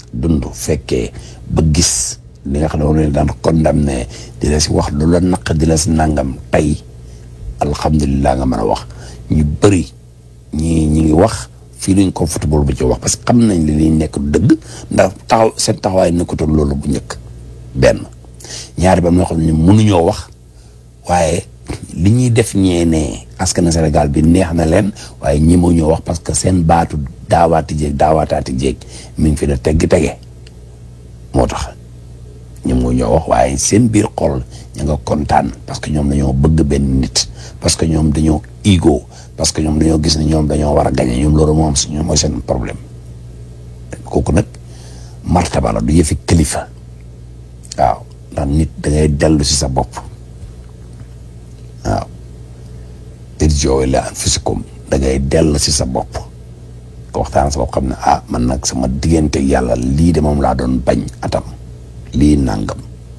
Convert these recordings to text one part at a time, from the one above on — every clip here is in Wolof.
dund fekkee ba gis li nga xam ne moom lañ daan condamné di la si wax lu la naq di la si nangam tey alhamdulilah nga mën a wax ñu bëri ñi ngi wax fii luñ comfortable bu ci wax parce que xam nañ li liñ nekk dëgg ndax taxaw seen taxawaay nekkutoon loolu bu njëkk benn ñaari ba am na xam ne mënuñoo wax waaye li ñuy def ñeenee askan Sénégal bi neex na leen waaye ñi moo ñoo wax parce que seen baatu daawaataati jéeg mi ngi fi ne tegg-tege moo tax ñi moo ñoo wax waaye seen biir xol ña nga kontaan parce que ñoom dañoo bëgg benn nit parce que ñoom dañoo ego parce que ñoom dañoo gis ne ñoom dañoo war a gañe ñoom loolu moom ñoom mooy seen problème kooku nag martaba la du yëfi kilifa waaw ndax nit da ngay dellu si sa bopp waaw irji'uu ilaa anfusikum da ngay dellu si sa bopp ko waxtaan sa bopp xam ne man nag sama diggante yàlla lii de moom laa doon bañ atam lii nangam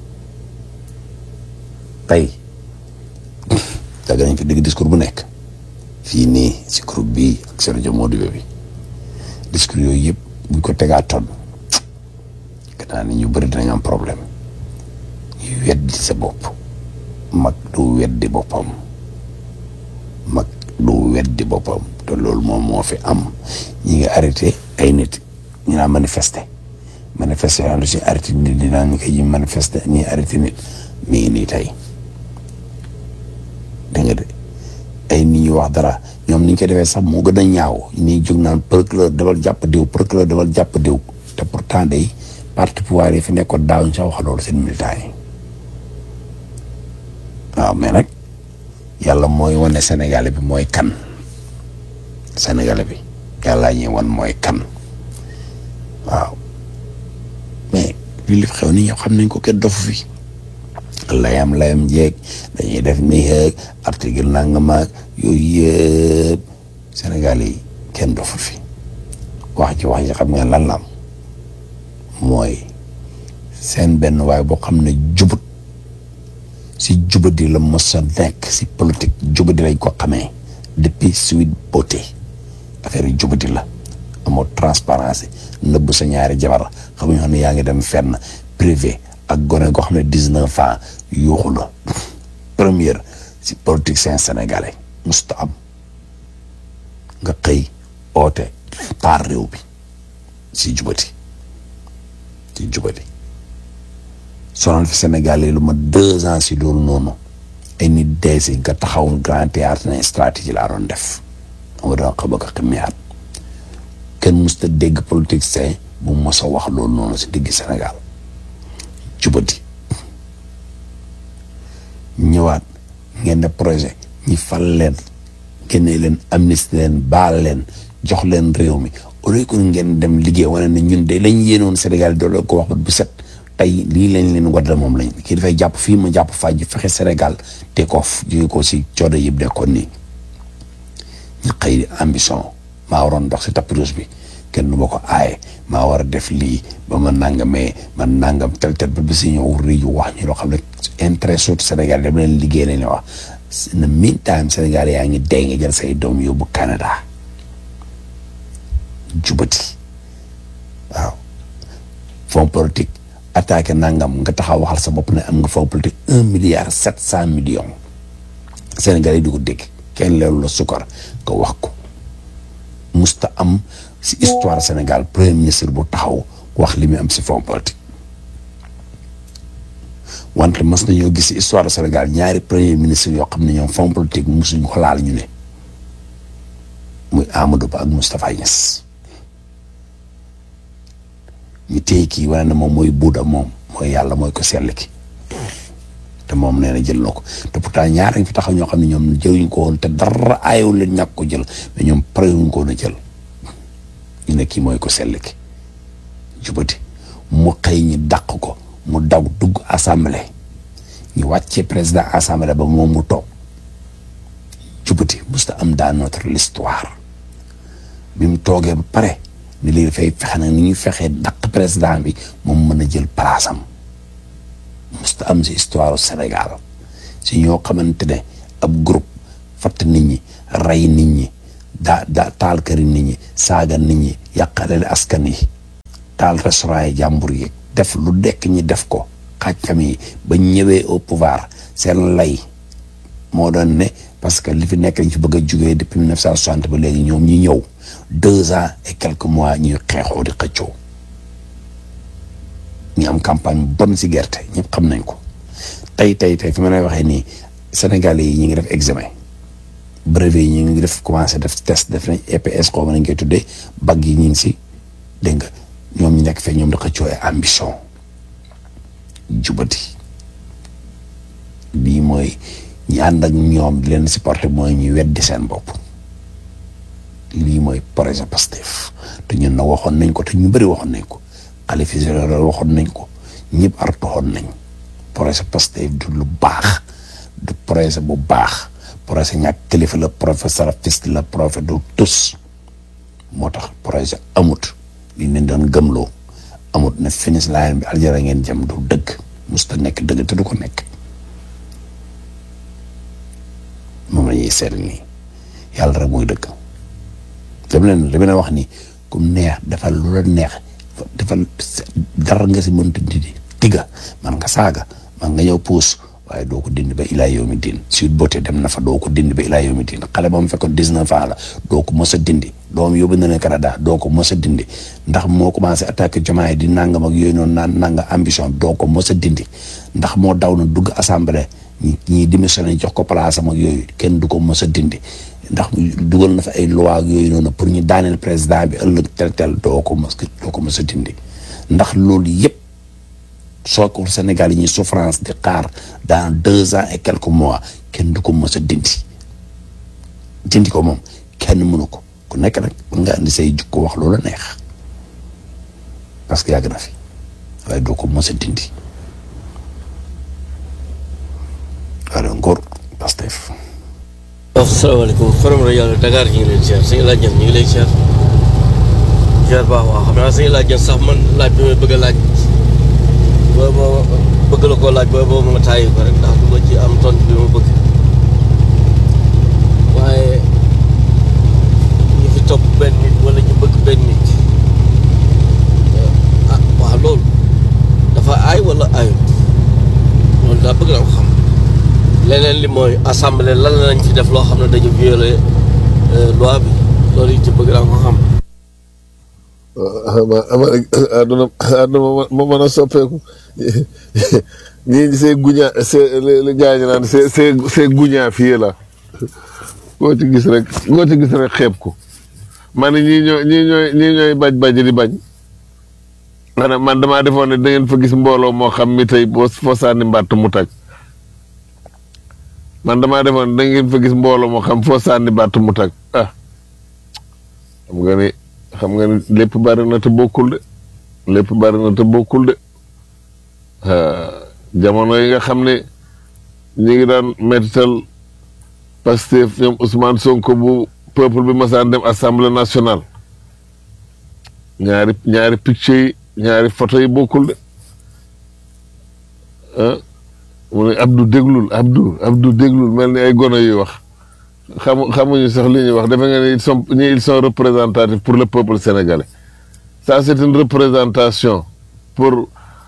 tey dagg nañ fi dégg discours bu nekk fii nii si groupe bii ak Sergio Modibo bi discours yooyu yëpp buñ ko tegaatoon gannaaw ni ñu bëri dinañ am problème ñu weddi sa bopp mag du weddi boppam mag du weddi boppam te loolu moom moo fi am ñi ngi arrêté ay nit ñu naan manifester yoo lu si arrêté nit ñi naan ñu koy ji manifester ñi arrêté nit mi ngi nii tey dégg nga de ay nit ñu wax dara ñoom ni ñu koy defee sax moo gën a ñaaw ñuy jóg naan procureur demal jàpp diw procureur demal jàpp diw te pourtant day parti pouvoir yi fi nekkoon daaw ñu sax wax loolu seen militants yi waaw mais nag yàlla mooy wane Sénégalais bi mooy kan Sénégalais bi yàlla ñuy wan mooy kan waaw mais li xew ni ñëpp xam nañ ko kenn dofu fi layam jeeg dañuy def nii ak article nangam ak yooyu yëpp Sénégalais yi kenn dofu fi wax ji xam nga lan la am mooy seen benn waaye boo xam ne jubut si jubadi la mos a nekk si politique jubadi lañ ko xamee depuis Sweet Beauté affaire yi jubadi la amoo transparence nëbb sa ñaari jabar xamuñu xam ne yaa ngi dem fenn privé ak gone goo xam ne 19 ans yuuxu la première si politicien sénégalais musta am nga xëy oote taar réew bi si jubadi sonal fi Sénégal yi lu ma 2 ans si loolu noonu ay nit dee si nga taxaw grand théâtre ne stratégie laa doon def ama doon xam ak ximiyaat kenn musta dégg politicien bu mos a wax loolu noonu si digg Sénégal jubadi ñëwaat ngeen ne projet ñi fal leen génne leen amnistie leen baal leen jox leen réew mi au lieu que ngeen dem liggéey wane ne ñun de lañ yéenoon Sénégal doole ko wax ba bu set tey lii lañ leen waddal moom lañ kii dafay jàpp fii ma jàpp faa ji fexe Sénégal te koof jóge ko si coono yëpp nekkoon nii ñu xëy di ambition maa waroon dox si tapis rouge bi kenn du ma ko aaye maa war a def lii ba ma nangamee man nangam tel ba bisi ñëw réju wax ñu loo xam ne intérêt surtout Sénégal dama leen liggéey lañ wax in the meantime Sénégal yaa ngi dee nga jël say doom yóbbu Canada jubati waaw fonds politique attaqué nangam nga taxaw waxal sa bopp ne am nga fonds politique 1,7 milliard Sénégal yi di ko dégg kenn leelu la sukar nga wax ko musta am si histoire Sénégal premier ministre bu taxaw wax li muy am si fonds politique wante mas nañoo gis si histoire Sénégal ñaari premier ministre yoo xam ne ñoom fonds politique musuñu ko laal ñu ne muy Amadou Ba ak Moustapha Niasse ñu téye kii wane na moom mooy buuda moom mooy yàlla mooy ko sell ki te moom nee na jël na ko te pourtant ñaar fi taxaw ñoo xam ne ñoom jëluñ ko woon te dara aayewul leen ñàkk ko jël mais ñoom parewuñ ko woon a jël ñu ne kii mooy ko sell ki jubati mu xëy ñi dàq ko mu daw dugg assemblée ñu wàccee président assemblée ba moom mu toog jubati musta am dans notre histoire bi mu toogee ba pare ni lii dafay fexe nag ni ñuy fexee dàq président bi moom mën a jël place am musta am si histoire Sénégal si ñoo xamante ne ab groupe fatt nit ñi rey nit ñi taal këri nit ñi saaga nit ñi yàqaleel askan yi taal restaurant yi jàmbur yi def lu dekk ñi def ko xàccam yi ba ñëwee au pouvoir seen lay moo doon ne parce que li fi nekk lañ fi bëgg a jugee depuis 1960 ba léegi ñoom ñi ñëw 2 ans et quelques mois ñuy xeexoo di xëccoo ñu am campagne bonne si gerte ñëpp xam nañ ko tey fi ma lay waxee nii Sénégalais yi ñu ngi def examen brevet yi ñu ngi def commencé def test def nañ EPS xaw ma nañ koy tuddee bac yi ñu ngi si dégg nga ñoom ñu nekk fee ñoom da xëccoo ay ambition jubati bii mooy ñi ànd ak ñoom di leen supporter mooy ñuy weddi seen bopp lii mooy projet Pastef te ñun na waxoon nañ ko te ñu bëri waxoon nañ ko xalifa général waxoon nañ ko ñëpp artoxoon nañ projet Pastef du lu baax du projet bu baax projet ñàkk kilifa la projet salafiste la projet du tus moo tax projet amut li leen doon gëmloo amut na finish line bi aljara ngeen jëm du dëgg musta nekk dëgg te du ko nekk moom la ñuy seetlu nii yàlla rek mooy dëgg li ma leen wax ni kum neex defal lu la neex defal dara nga si mënta dindi digga man nga saaga man nga ñëw puus waaye doo ko dindi ba ilaa yow mi diin Sweet Beauté dem na fa doo ko dindi ba ilaa yow mi diin xale ba mu fekkoon 19 ans la doo ko mos a dindi doom yóbbu na leen Canada doo ko mos a dindi ndax moo commencé attaqué Diomaye di nangam ak yooyu noonu nanga ambition doo ko mos a dindi ndax moo daw na dugg assemblée ñi démissionné jox ko place am ak yooyu kenn du ko mos a dindi ndax dugal na fa ay loi ak yooyu noonu pour ñu daaneel président bi ëllëg tel doo ko mos a dindi ndax loolu yëpp soo ko Sénégal yi ñuy souffrance di xaar dans 2 ans et quelques mois kenn du ko mos a dindi ko moom kenn mënu ko ku nekk nag mën nga andi say jukko wax loola neex parce que yàgg na fi waaye doo ko mos a dindi waaye ngóor Pastef. asalaamaaleykum forum rajo Dakar ñu ngi leen siyaar sëñ laaj ñu ngi lay siyaar baax waaw xam naa sëñ laaj sax man laaj bi may bëgg a laaj ba bëgg la koo laaj ba ma tàyyi ko rek ndax du ma ci am tontu bi ma bëgg waaye ñu fi topp benn nit wala ñu bëgg benn nit waaw loolu dafa aay wala aayut loolu daa bëgg la ko xam leneen li mooy assemblée lan lañ ci def loo xam ne dañu violé loi bi loolu it ci bëgg naa ko xam. àdduna ma mën a soppeeku ñii c'est guña c'est le gars ñi naan c'est guña fii la koo ci gis rek xeeb ko man ñii ñooy baj di bañ maanaam man damaa defoon ne da ngeen fa gis mbooloo moo xam mi tey foo sànni mbàtt mu tag man damaa defoon da ngeen fa gis mbooloo moo xam foo sànni mbàtt mu tag xam nga ni lépp bari na te bokkul de jamono yi nga xam ne ñi ngi daan mettital Pastef ñoom Ousmane Sonko bu peuple bi masaan dem assemblée nationale ñaari picture yi ñaari photo yi bokkul de mu ne Abdou déglul mel ni ay gono yuy wax xamuñu sax li ñuy wax defe nga ni ils sont représentatifs pour le peuple sénégalais ça c'est une représentation pour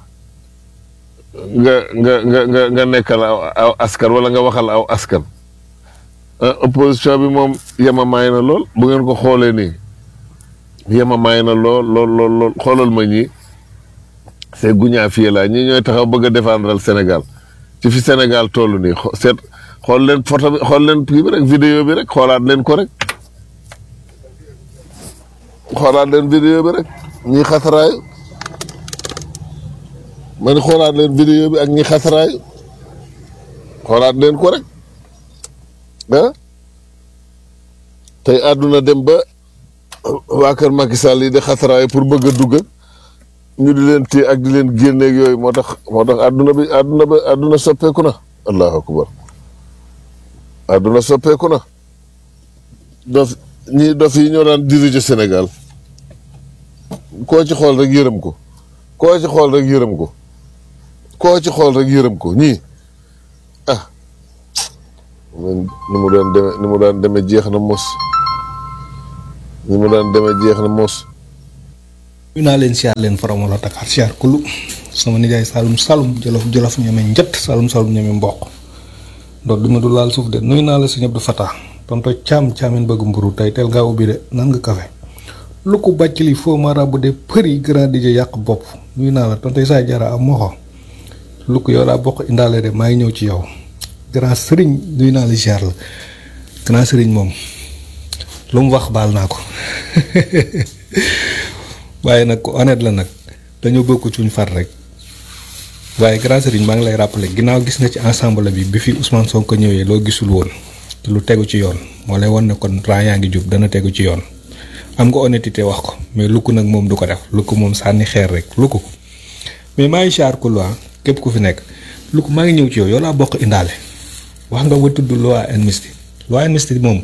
nga nekkal aw askan wala nga waxal aw askan opposition bi moom yemamaay na lool bu ngeen ko xoolee nii yemamaay na lool xoolal ma ñii c'est guñaa fii la ñii ñooy taxaw bëgg a défendre Sénégal ci fi Sénégal toll nii xool leen photo bi xool leen kii bi rek vidéo bi rek xoolaat leen ko rek ñii xataraayu man xoolaat leen vidéo bi ak ñi xataraayu xoolaat leen ko rek tey àdduna dem ba waa kër Macky Sall yi di xataraayu pour bëgg a dugg ñu di leen téye ak di leen génneeg yooyu moo tax àdduna soppeeku na allahu akbar àdduna soppeeku na dof yi ñoo daan diriger Sénégal koo ci xool rek yërëm ko ñii ni mu daan deme jeex na mos naa leen siyaar leen faram wala Dakar siyaar kulu sama nijaay Saloum Saloum jolof ñeme njët Saloum ñeme mboq ndox duma du laal suuf de nuyu naa la sëñ Abdou Fatah tonto caamen bëgg mburu tey teel ngaa ubbi de nan nga kafe lu ko bàcc li foo marabu de përi grand DJ yàq bopp nuyu naa la tonto saa jara am moxo lu ko yow laa bokk indaale de maa ngi ñëw ci yow grand sëriñ nuyu naa la siyaar la grand sëriñ moom lu mu wax baal naa ko waaye nag ko honnête la nag dañoo bokk ci ñu far rek waaye grand sëriñ maa ngi lay rappeler ginnaaw gis nga ci ensemble bi fi Ousmane Sonko ñëwee loo gisul woon te lu tegu ci yoon moo lay won ne kon raa yaa ngi jub dana tegu ci yoon am nga honnêteté wax ko mais lu ko nag moom du ko def lu ko moom sànni xeer rek lu ko mais maa ngi char ko loi képp ku fi nekk lu ko maa ngi ñëw ci yow laa bokk indaale wax nga ba tudd loi amnistie moom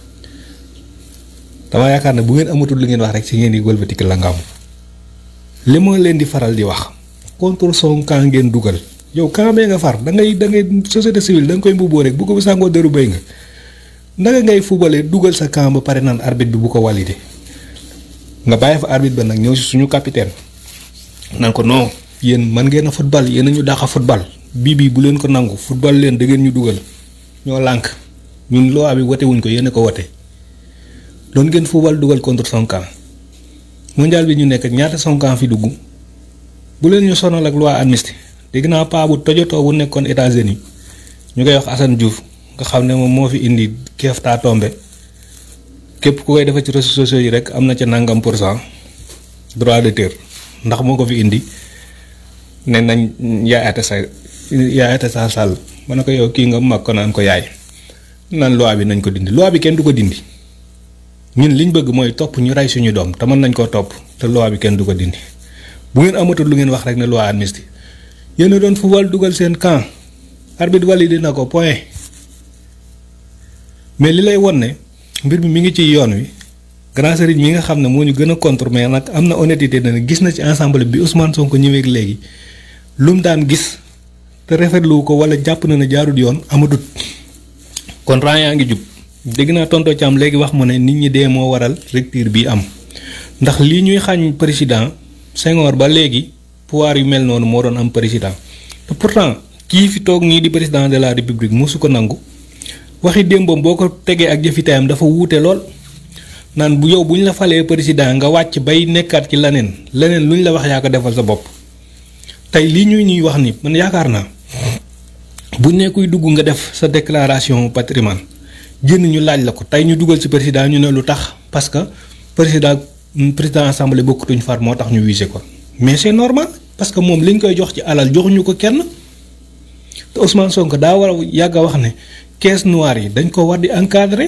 dama yaakaar ne bu ngeen amatul lu ngeen wax rek ci ngeen di wëlbati la nga am li ma leen di faral di wax contre son camp ngeen dugal yow camp bee nga far da ngay société civile da nga koy mbubboo rek bu ko sàngoo dëru béy nga naka ngay fubalee dugal sa camp ba pare naan arbitre bi bu ko validé nga bàyyi fa arbitre ba nag ñëw si suñu capitaine naan ko non yéen man ngeen a football yéen a ñu dàq a football bii bu leen ko nangu football leen da ngeen ñu dugal ñoo lànk ñun loi bi wote wuñ ko yéen a ko wote doon ngeen football dugal contre son camp mondial bi ñu nekk ñaata son camp fi dugg bu leen ñu sonal ak loi amnistie dégg naa paa bu tojotoo bu nekkoon États-Unis ñu koy wax Assane Diouf nga xam ne moom moo fi indi keef taa tombe képp ku koy defee ci réseaux sociaux yi rek am na ca nangam % droit d'auteur ndax moo ko fi indi ne nañ yaay sa sàll ma ne ko yow kii nga mag ko naan ko yaay naan loi bi nañ ko dindi loi bi kenn du ko dindi ñun liñ bëgg mooy topp ñu rey suñu doom te mën nañ koo topp te loi bi kenn du ko dindi bu ngeen amatul lu ngeen wax rek ne loi amnistie yéen a doon football dugal seen camp arbitre validé na ko point mais li lay won ne mbir mi ngi ci yoon wi grand sëriñ mi nga xam ne moo ñu gën a contre mais nag am na honnêteté na gis na ci ensemble bi Ousmane Sonko ñëwee léegi lu mu daan gis te rafetlu ko wala jàpp na ne jaarut yoon amatut kon raa yaa ngi jub dégg naa tonto Thiam léegi wax mu ne nit ñi dee moo waral rupture bi am ndax lii ñuy xañ président Senghor ba léegi pouvoir yu mel noonu moo doon am président te pourtant kii fi toog nii di président de la république mosu ko nangu waxi démbam boo ko tegee ak jëfitaayam dafa wuute lool naan bu yow bu ñu la falee président nga wàcc bay nekkaat ci leneen lu ñu la wax yaa ko defal sa bopp tey lii ñuy wax ni man yaakaar naa bu nekkuy dugg nga def sa déclaration patrimoine génn ñu laaj la ko tey ñu dugal ci président ñu ne lu tax parce que président assemblée bokkutuñ far moo tax ñu visé ko mais c'est normal parce que moom liñ koy jox ci alal joxuñu ko kenn te Ousmane Sonko daa war a yàgg a wax ne caisse noire yi dañ ko war di encadrer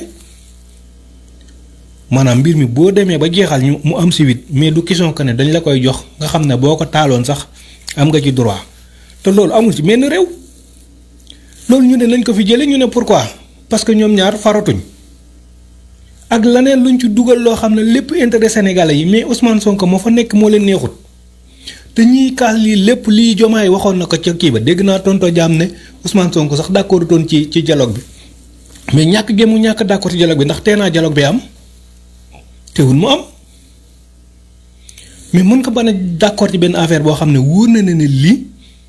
maanaam mbir mi boo demee ba jeexal ñu mu am si wit mais du question que ne dañ la koy jox nga xam ne boo ko taaloon sax am nga ci droit te loolu amul ci menn réew loolu ñu ne nañ ko fi jële ñu ne pourquoi parce que ñoom ñaar faratuñ ak leneen luñ ci dugal loo xam ne lépp intérêt sénégalais yi mais Ousmane Sonko moo fa nekk moo leen neexut te ñiy kaas lii lépp lii Jomaay waxoon na ko ca kii ba dégg naa tonto jaam ne Ousmane Sonko sax d'accord toon ci dialogue bi mais ñàkk gému ñàkk d'accord ci dialogue bi ndax tee naa dialogue bi am teewul mu am mais mën ko bañ a d'accord ci benn affaire boo xam ne wóor na ne lii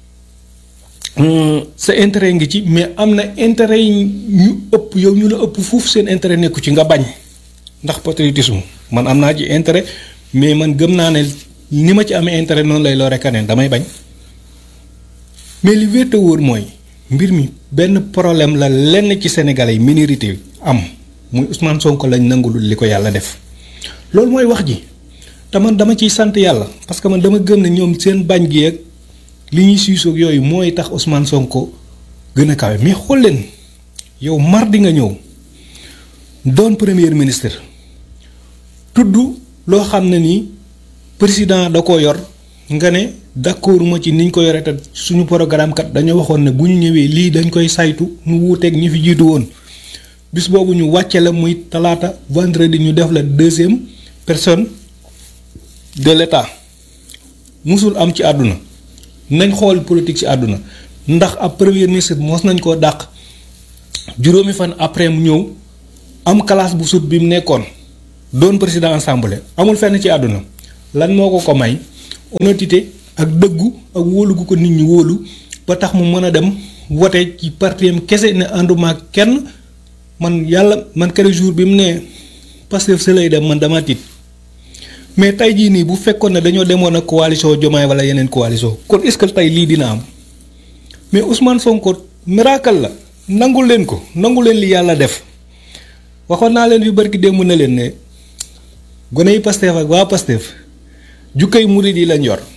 sa intérêt ngi ci mais am na intérêt yi ñu ëpp yow ñu la ëpp fuuf seen intérêt nekku ci nga bañ ndax patriotisme man am naa ci intérêt mais man gëm naa ne ni ma ci amee intérêt noonu lay loo rek kaneen damay bañ mais li wér te wóor mooy mbir mi benn problème la lenn ci Sénégalais yi minorité am muy Ousmane Sonko lañ nangulul li ko yàlla def loolu mooy wax ji te man dama ciy sant yàlla parce que man dama gëm ne ñoom seen bañ gi ak li ñuy siisoog yooyu mooy tax Ousmane Sonko gën a kawe mais xool leen yow mardi nga ñëw doon premier ministre tudd loo xam ne nii président da ko yor nga ne d'accord ma ci niñ ko yore te suñu programme kat dañoo waxoon ne bu ñu ñëwee lii dañ koy saytu mu wuuteeg ñi fi jiitu woon bis boobu ñu wàcce la muy talaata vendredi ñu def la deuxième personne de l'État musul am ci àdduna nañ xool politique ci àdduna ndax ab premier ministre mos nañ koo dàq juróomi fan après mu ñëw am classe bu sut bi mu nekkoon doon président assemblée amul fenn ci àdduna lan moo ko may honnêteté ak dëggu ak wóolu gu ko nit ñi wóolu ba tax mu mën a dem wote ci partiem kese ne ànduma ak kenn man yàlla man kere jour bi mu ne Pastef sa lay dem man dama tiit mais tey jii nii bu fekkoon ne dañoo demoon ak coalition Diomaye wala yeneen coalition kon est-ce que tey lii dina am mais Ousmane Sonko miracle la nangul leen ko nangu leen li yàlla def waxoon naa leen yu barki démb na leen ne gone yi Pastef ak waa Pastef jukkay murid yi lañ yor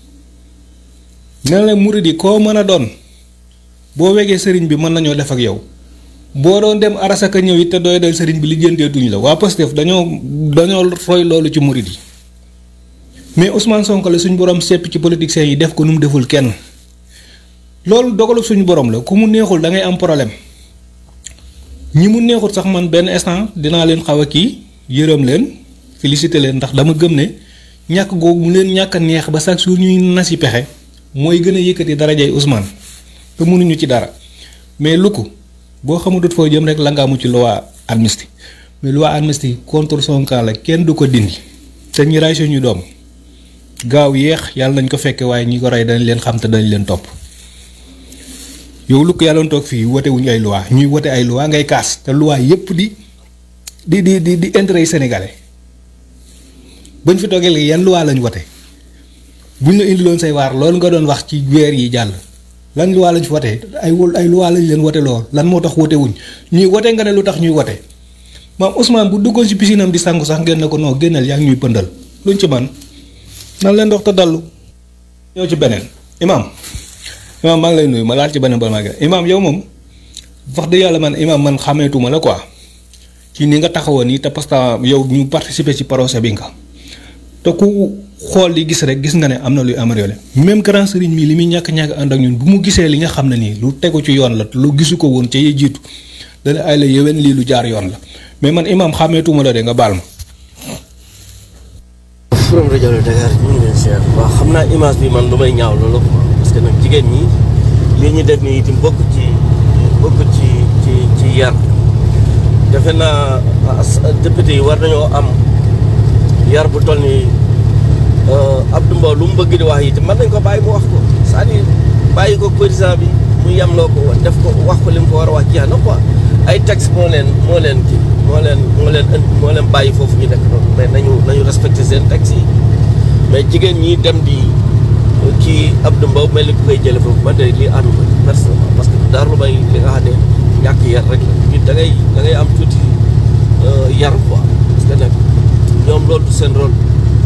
ne la murid yi koo mën a doon boo wegee sëriñ bi mën nañoo def ak yow boo doon dem arasaka ñëw it te doy dal sëriñ bi li jëndeetuñ la waa Pastef dañoo roy loolu ci murid yi mais Ousmane Sonko la suñu borom sepp ci politiciens yi def ko nu mu deful kenn loolu dogalu suñu borom la ku mu neexul da ngay am problème ñi mu neexul sax man benn instant dinaa leen xaw a kii yërëm leen féliciter leen ndax dama gëm ne ñàkk googu mu leen ñàkk a neex ba chaque jour ñuy nasi pexe mooy gën a yëkkati darajay Ousmane te mënuñu ci dara mais lu ko boo xamutut foo jëm rek la nga amu ci loi amnistie mais loi amnistie contre Sonko la kenn du ko dindi te ñi ray suñu doom gaaw yéex yàlla nañ ko fekke waaye ñi ko rey dañ leen xam te dañ leen topp yow lu ko yàlla toog fii wote wuñu ay loi ñuy wote ay loi ngay kaas te loi yépp di intérêt yi sénégalais bañ fi toogee léegi yan loi lañ wote buñ la indiloon say waar loolu nga doon wax ci weer yi jàll lan loi lañ fi wote ay loi lañ leen wote lool lan moo tax wote wuñ ñuy wote nga ne lu tax ñuy wote maam Ousmane bu duggoon ci piscine am di sangu sax ngeen ne ko non génnal yaa ngi ñuy pëndal luñ ci man nan leen dox te dallu ñëw ci beneen imam maa ngi lay nuyu ma laal ci beneen bala maa gën imam yow moom wax dëgg yàlla man imam man xàmmeetuma la quoi ci ni nga taxawoon nii te parce que yow ñu participer ci procès bi nga te ku xool di gis rek gis nga ne am na luy amélioré même grand sëriñ mi li muy ñàkk ànd ak ñun bu mu gisee li nga xam ne nii lu tegu ci yoon la lu gisu ko woon ca ye jiitu dana ay la yéwén lii lu jaar yoon la mais man imam xàmmeetuma la de nga baal ma. Forum rajo Dakar ñu ngi leen seet waaw xam naa image bi man lu may ñaaw loolu parce que nag jigéen ñi li ñu def nii itam bokk ci yar defe naa député yi war nañoo am yar bu toll ni Abdou Mbow lu mu bëgg di wax yi te mën nañ ko bàyyi mu wax ko c'est-à-dire bàyyi ko président bi mu yemloo ko def ko wax ko li mu ko war a wax jeex na quoi ay texte moo leen bàyyi foofu ñu nekk noonu mais nañu respecté seen texte yi mais jigéen ñi dem di kii Abdou Mbow mel ni ku koy jële foofu man de lii ànd ko personnellement parce que dara lu may li nga xam ne ñàkk yar rek la nit da ngay am tuuti yar quoi parce que nag ñoom loolu du seen rôle.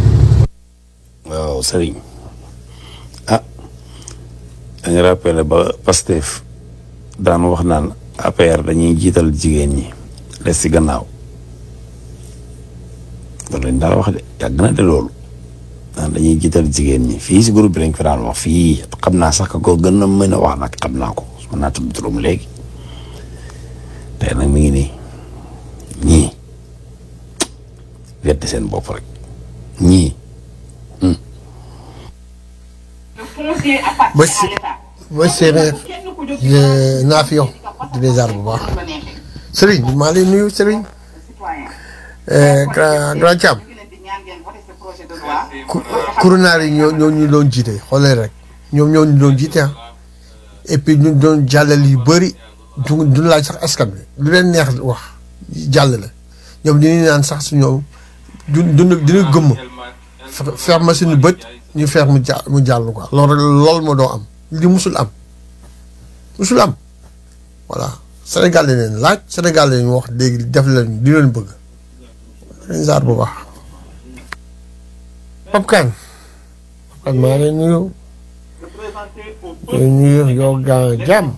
waaw sëriñ da nga rappelé ba Pastef daan wax naan APR dañuy jiital jigéen ñi des ci gannaaw loolu lañ daan wax de yàgg na de loolu naan dañuy jiital jigéen ñi fii si groupe bi lañ ko daan wax fii xam naa sax ko gën a mën a wax nag xam naa ko mën naa tudd turam léegi tey nag mi ngi nii ñii weddi seen bopp rek ñii. Monsieur Nafion di les armes bu baax Serigne maa lay nuyu Serigne grand Thiam kuréel yi ñoo ñu doon jiite xoolee rek ñoom ñoo ñu doon jiite ah et puis ñu doon jàllale yu bëri du laaj sax askan bi lu leen neex wax jàll la ñoom dañuy naan sax su ñoom dina gëmm ferme suñu bët ñu feex mu jàll quoi loolu moo doo am li musul am voilà Sénégal la leen laaj Sénégal la leen wax léegi def leen di leen bëgg leen saar bu baax Pape Kane maa ngi nuyu yow gaa jàmm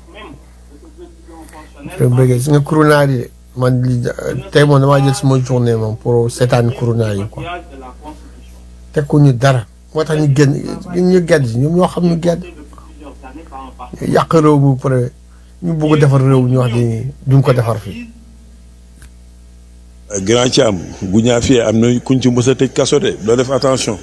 te bëggee si nga kurunaar yi man tey moom damaa jël suma journée moom pour seetaan kurunaar yi quoi tekkuñu dara moo tax ñu génn ñu gedd ñoom ñoo xam ñu gedd ñu yàq réew bu pare ñu bëgg defar réew ñu wax ni duñ ko defar fii. grand Thiam guñaa fii am na kuñ ci mës a tëj kaso de doo def attention.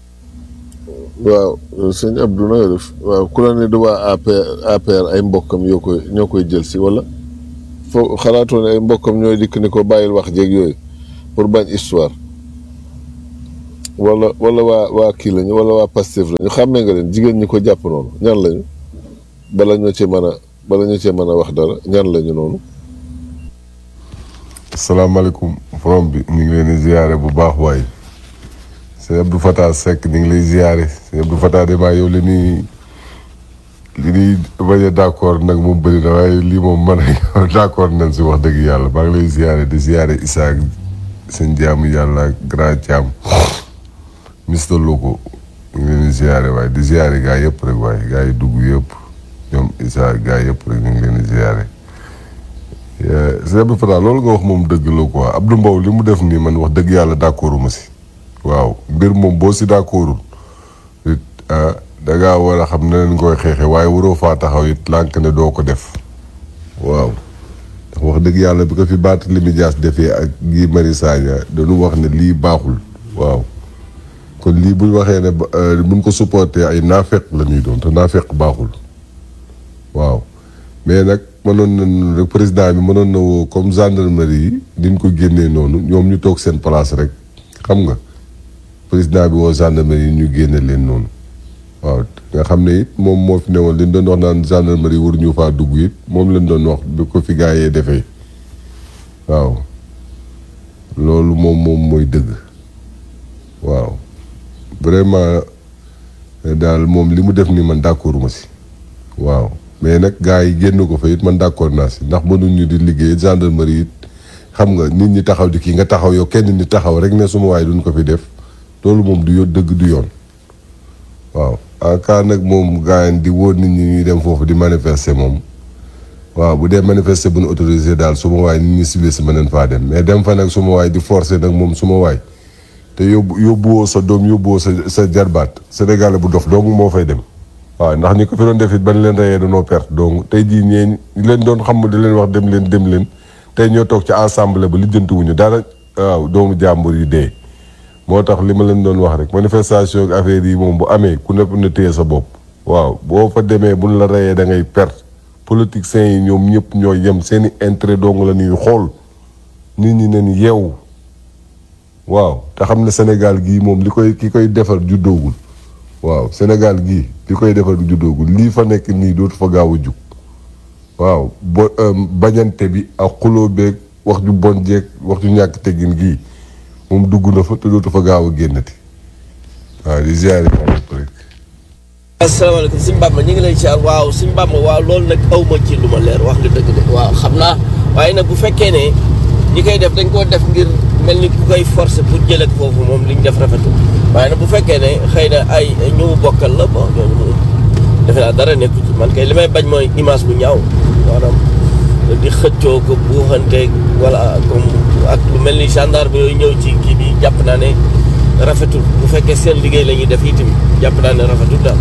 waaw sëñ Abdou na nga def waaw ku la ne du waa APR ay mbokkam ñoo koy jël si wala foo xalaatoo ne ay mbokkam ñooy dikk ni ko bàyyil wax jéeg yooyu pour bañ histoire wala waa kii lañu wala waa Pastef lañu xàmmee nga leen jigéen ñi ko jàpp noonu ñan lañu bala ñu cee mën a wax dara ñan lañu noonu. asalaamaaleykum forom bi ñu ngi leen di ziyaare bu baax waaye sëñ Abdou Fatah Seck ñu ngi lay ziyaare sëñ Abdou Fatah damaa yow li ñuy bañ a d'accord nag moom bëri na waaye lii moom man a d'accord nañ si wax dëgg yàlla maa ngi lay ziyaare di ziyaare Issa ak seen jaamu yàlla ak grand Thiam Mister Loko ñu ngi leen di ziyaare waaye di ziyaare gaa yëpp rek waaye gaa yi dugg yëpp ñoom Issa gaa yëpp rek ñu ngi leen di ziyaare sëñ Abdou Fatah loolu nga wax moom dëgg la quoi Abdou Mbow li mu def nii man wax dëgg yàlla d'accorduma si waaw mbir moom boo si d'accordul it dangaa war a xam ne leen koy xeexe waaye waroo faa taxaw it lànk ne doo ko def waaw ndax wax dëgg yàlla bi ko fi Barthélémy Dias defee ak Guy Marius Sagna dañu wax ne lii baaxul waaw kon lii buñ waxee ne buñ ko supporté ay naafeq la ñuy doon te naafeq baaxul waaw mais nag mënoon na rek président bi mënoon na woo comme gendarmerie yi diñ ko génnee noonu ñoom ñu toog seen place rek xam nga président bi woo gendarmerie yi ñu génne leen noonu waaw nga xam ne it moom moo fi newoon liñ doon wax naan gendarmerie waruñu faa dugg it moom lañ doon wax bi ko fi gaayee defee waaw loolu moom mooy dëgg waaw vraiment daal moom li mu def ni man d'accorduma si waaw mais nag gars yi génn ko fa it man d'accord naa si ndax mënuñu di liggéey gendarmerie it xam nga nit ñi taxaw di kii nga taxaw yow kenn nit taxaw rek ne suma waay duñ ko fi def loolu moom du dëgg du yoon waaw en cas nag moom gars yi di wóor nit ñi ñuy dem foofu di manifester moom waaw bu dee manifester bu ñu autorisé daal suma waay nit ñi ciblé si mëneen faa dem mais dem fa nag suma waay di forcer nag moom suma waay te yóbbuwoo sa doom yóbbuwoo sa jarbaat sénégalais bu dof doomu moo fay dem waaw ndax ñi ko fi doon def it ban leen reyee dañoo perte donc tey jii ñee leen doon xam di leen wax dem leen tey ñoo toog ci assemblée ba lijjantiwuñu dara waaw doomu jàmbur yi dee moo tax li ma leen doon wax rek manifestation ak affaire yi moom bu amee ku nepp na téye sa bopp waaw boo fa demee buñ la reyee da ngay perte politiciens yi ñoom ñëpp ñoo yem seeni intérêt dong la ñuy xool nit ñi ne ni yeewu waaw te xam ne Sénégal gii moom ki koy defar juddoogul waaw Sénégal gii li koy defar juddoogul lii fa nekk nii dootu fa gaaw a jug waaw bañante bi ak xuloo beeg wax ju bon jeeg wax ju ñàkk teggin gii moom dugg na fa te dootu fa gaaw a génnati waaw di ziare ñëpp rek. asalaamaaleykum Sëñ Bamba ñu ngi lay ziar waaw Sëñ Bamba waaw loolu nag aw ma ci lu ma leer wax nga dëgg de waaw xam naa waaye nag bu fekkee ne ñi koy def dañ koo def ngir mel ni ku koy forcer pour jëlee foofu moom li ñu def rafetul waaye nag bu fekkee ne xëy na ay ñu bokkal la bon ñooñu moom defe naa dara nekku ci man kay li may bañ mooy image bu ñaaw maanaam di xëccoo ko buuxante wala comme ak lu mel ni gendarme yooyu ñëw ci kii bi jàpp naa ne rafetul bu fekkee seen liggéey la ñuy def itam jàpp naa ne rafetul daal.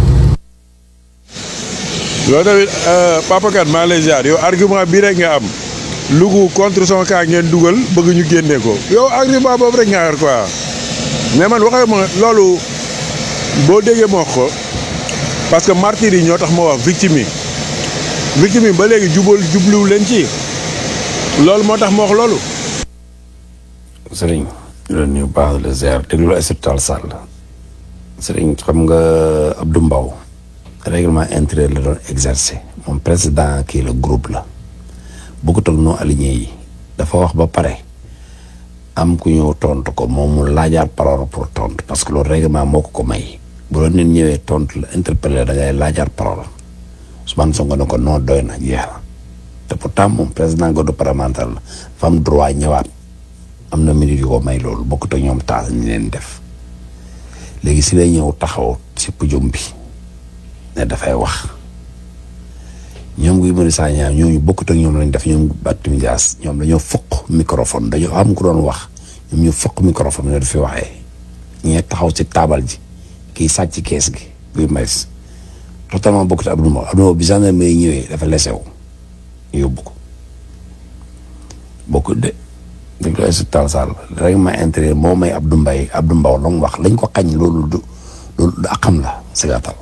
loolu tamit Papa Kane maa lay ziar yow argument bii rek nga am Louga contre son camp ngeen dugal bëgg ñu génne ko yow argument boobu rek nga yor quoi mais man waxee ma loolu boo déggee ma wax ko parce que martyrs yi ñoo tax ma wax victime yi ba léegi jubluwu leen ci loolu moo tax ma wax loolu. sëriñ la nuyu baax la ziar déglu ay Tall Sall sëriñ xam nga Abdou Mbow règlement intérieur la doon exercer moom président kii la groupe la bokkut ak non aligné yi dafa wax ba pare am ku ñëw tontu ko moom mu laajaat parole pour tontu parce que loolu règlement moo ko may bu doon nit ñëwee tontu la interpellé da ngay laajaat parole Ousmane Sonko ne ko non doy na jeex na te pourtant moom président groupe parlementaire la fa am droit ñëwaat am na minute yu ko may loolu bokkut ak ñoom taas ñu leen def léegi si lay ñëw taxaw si pujum bi ne dafay wax ñoom Guy Marius Sagna ñooñu bokkut ak ñoom lañ def ñoom Barthélémy Dias ñoom dañoo fokk microphone dañoo am ku doon wax ñoom ñu fokk microphone ne du fi waxee ñee taxaw ci taabal ji kii sàcc kees gi Guy Marius totalement bokkut ak Abdou Mbow bi gendarme yi ñëwee dafa lesew yóbbu ko bokkut de dañ koy Tall Sall règlement intérieur moo may Abdou Mbow la mu wax lañ ko xañ loolu du akam la si gàttal.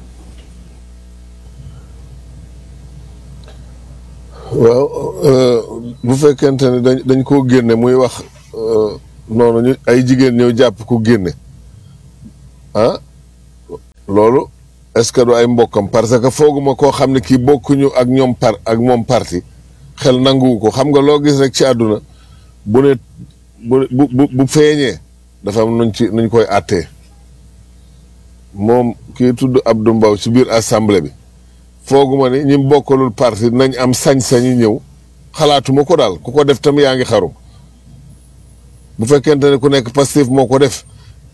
waaw bu fekkente ne dañ koo génne muy wax noonu ñu ay jigéen ñëw jàpp ku génne ah loolu est-ce que du ay mbokkam parce que fooguma koo xam ne kii bokkuñu ak ñoom ak moom parti xel nanguwu ko xam nga loo gis rek ci àdduna bu ne bu feeñee dafa am nuñ koy àttee moom kii tudd Abdou Mbow ci biir assemblée bi fooguma ni ñi bokkalul parti nañ am sañ-sañu ñëw xalaatuma ko daal ku ko def tam yaa ngi xaru bu fekkente ne ku nekk Pastef moo ko def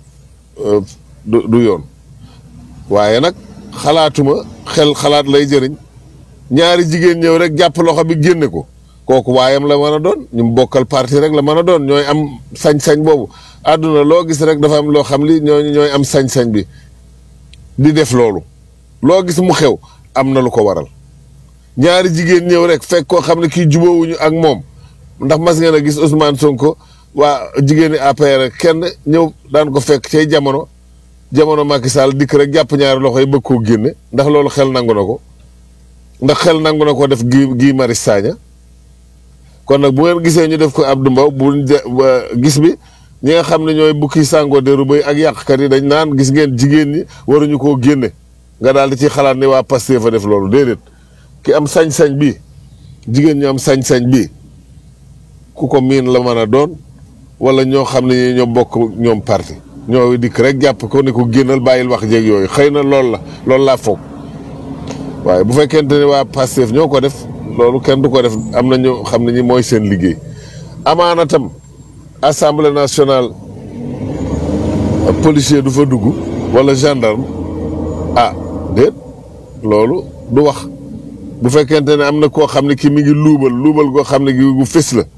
du yoon waaye nag xalaatuma xalaat lay jëriñ ñaari jigéen ñëw rek jàpp loxo bi génne ko kooku waayam la mën a doon ñu bokkal parti rek la mën a doon ñooy am sañ-sañ boobu àdduna loo gis rek dafa am loo xam li ñooy am sañ-sañ bi di def loolu loo gis mu xew am na lu ko waral ñaari jigéen ñëw rek fekk koo xam ne kii jubóowuñu ak moom ndax mas ngeen a gis Ousmane Sonko waa jigéeni APR kenn ñëw daan ko fekk cay jamono Macky Sall dikk rek jàpp ñaari loxo yi bëgg koo génne ndax loolu xel nangu na ko ndax xel nangu na ko def Guy Marius Sagna kon nag bu ngeen gisee ñu def ko Abdou Mbow gis bi ñi nga xam ne ñooy bukki sàngoo deru bay ak yàqkat yi dañ naan gis ngeen jigéen ñi waruñu koo génne nga daal di ci xalaat ni waa Pastef fa def loolu déedéet ki am sañ-sañ bi jigéen ñi am sañ-sañ bi ku ko miin la mën a doon wala ñoo xam ne ñoo bokk ñoom parti ñoo dikk rek jàpp ko ni ko génnal bàyyil wax jéeg yooyu xëy na loolu laa foog waaye bu fekkente ne waa Pastef ñoo ko def loolu kenn du ko def am na ñoo xam ne ñi mooy seen liggéey amaana tam assemblée nationale policier du fa dugg wala gendarme ah déet loolu du wax bu fekkente ne am na koo xam ne ki mi ngi luubal goo xam ne gi gu fés la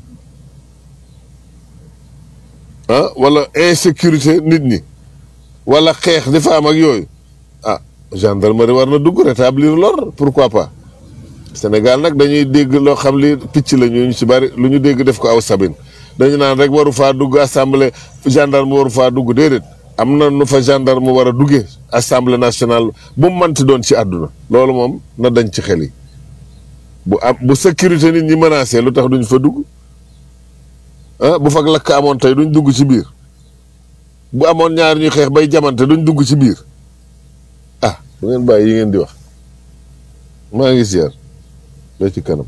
ah wala insécurité nit ñi wala xeex di fa am ak yooyu ah gendarmerie war na dugg rétablir l'ordre pourquoi pas Sénégal nag dañuy dégg loo xam li picc la ñu ci bari lu ñu dégg def ko aw sabin dañu naan rek waru faa dugg assemblée gendarme waru faa dugg déedéet am na nu fa gendarme war a duggee assemblée nationale bu mu mënti doon ci àdduna loolu moom na dañ ci xel yi bu sécurité nit ñi menacé lu tax duñ fa dugg ah bu fag lakk amoon tey duñ dugg ci biir bu amoon ñaar ñuy xeex bay jamante duñ dugg ci biir ah bu ngeen bàyyi yi ngeen di wax maa ngi siyaar ba ci kanam.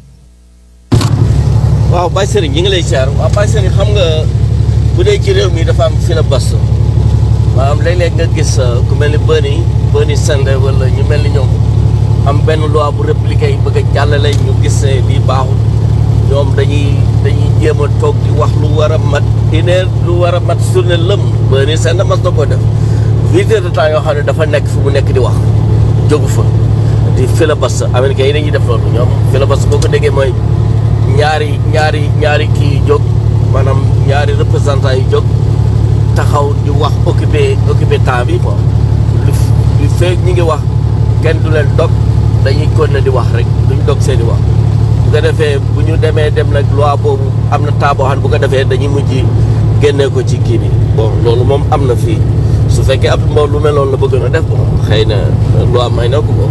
waaw Baye Serigne ñi ngi lay siyaar waaw Baye Serigne xam nga bu dee ci réew mi dafa am filibuster maanaam léeg-léeg nga gis ku mel ni Bernie Sanders wala ñu mel ni ñoom am benn loi bu répliqué yi bëgg a jàllale ñu gis ne lii baaxul ñoom dañuy jéem a toog di wax lu war a mat une heure lu war a mat journée lëm Bernie Sanders mas na ko def 8 heures de temps yoo xam ne dafa nekk fu mu nekk di wax jógu fa di filibuster américains yi dañuy def loolu ñoom filibuster boo ko déggee mooy ñaari kii yu jóg maanaam ñaari représentants yu jóg taxaw di wax occupé temps bi quoi lu feeg ñi ngi wax kenn du leen dog dañuy continuer di wax rek duñ dog seen i wax bu ko defee bu ñu dem nag loi boobu am na temps boo xam ne bu ko defee dañuy mujj génnee ko ci kii bi bon loolu moom am na fii su fekkee ab mbool lu mel noonu la bëgg na def bon xëy na loi may na ko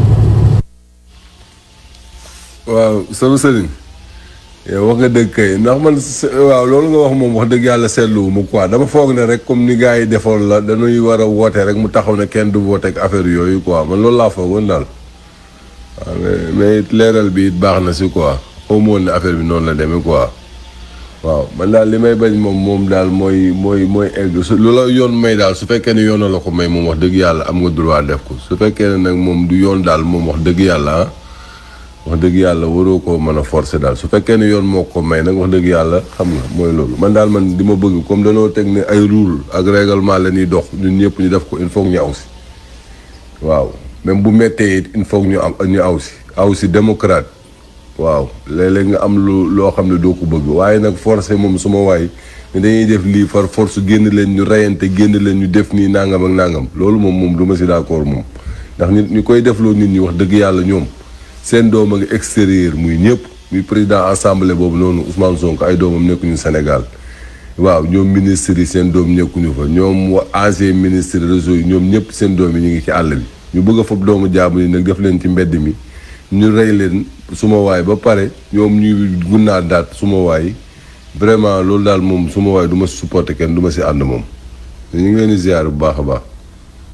waaw sama sëriñ yow wax nga dëgg kay ndax man waaw loolu nga wax moom wax dëgg yàlla seetluwu mu quoi dama foog ne rek comme ni gars yi defoon la dañuy war a woote rek mu taxaw ne kenn du woote ak affaire yooyu quoi man loolu laa foogoon daal waaw mais it leeral bi it baax na si quoi xaw ma woon ne affaire bi noonu la demee quoi waaw man daal li may bañ moom daal mooy egg lu la yoon may daal su fekkee ne yoon la ko may moom wax dëgg yàlla am nga droit def ko su fekkee ne nag moom du yoon daal moom wax dëgg yàlla wax dëgg yàlla waroo koo mën a forcer daal su fekkee ne yoon moo ko may nag wax dëgg yàlla xam nga mooy loolu man daal man di ma bëgg comme dañoo teg ne ay rule ak règlement la ñuy dox ñun ñëpp ñu def ko il faut ñu aw si waaw même bu méttee it il faut ñu aw si démocrate waaw léeg-léeg nga am loo xam ne doo ko bëgg waaye nag forcer moom suma waay ne dañuy def lii par force génn leen ñu reyante génn leen ñu def nii nangam ak nangam loolu moom du ma si d'accord moom ndax nit ñu koy defloo nit ñi wax dëgg yàlla ñoom seen doom a ngi extérieur muy ñëpp muy président assemblée boobu noonu Ousmane Sonko ay doomam nekkuñu Sénégal waaw ñoom ministres yi seen doom nekkuñu fa ñoom ancien ministre réseau yi ñoom ñëpp seen doom yi ñu ngi ci àll bi ñu bëgg a fob doomu jaamu yi nag def leen ci mbedd mi ñu rey leen suma waay ba pare ñoom ñuy gunnaa daat suma waay vraiment loolu daal moom suma waay du ma si supporter kenn du ma si ànd moom ñu ngi leen di ziar bu baax a baax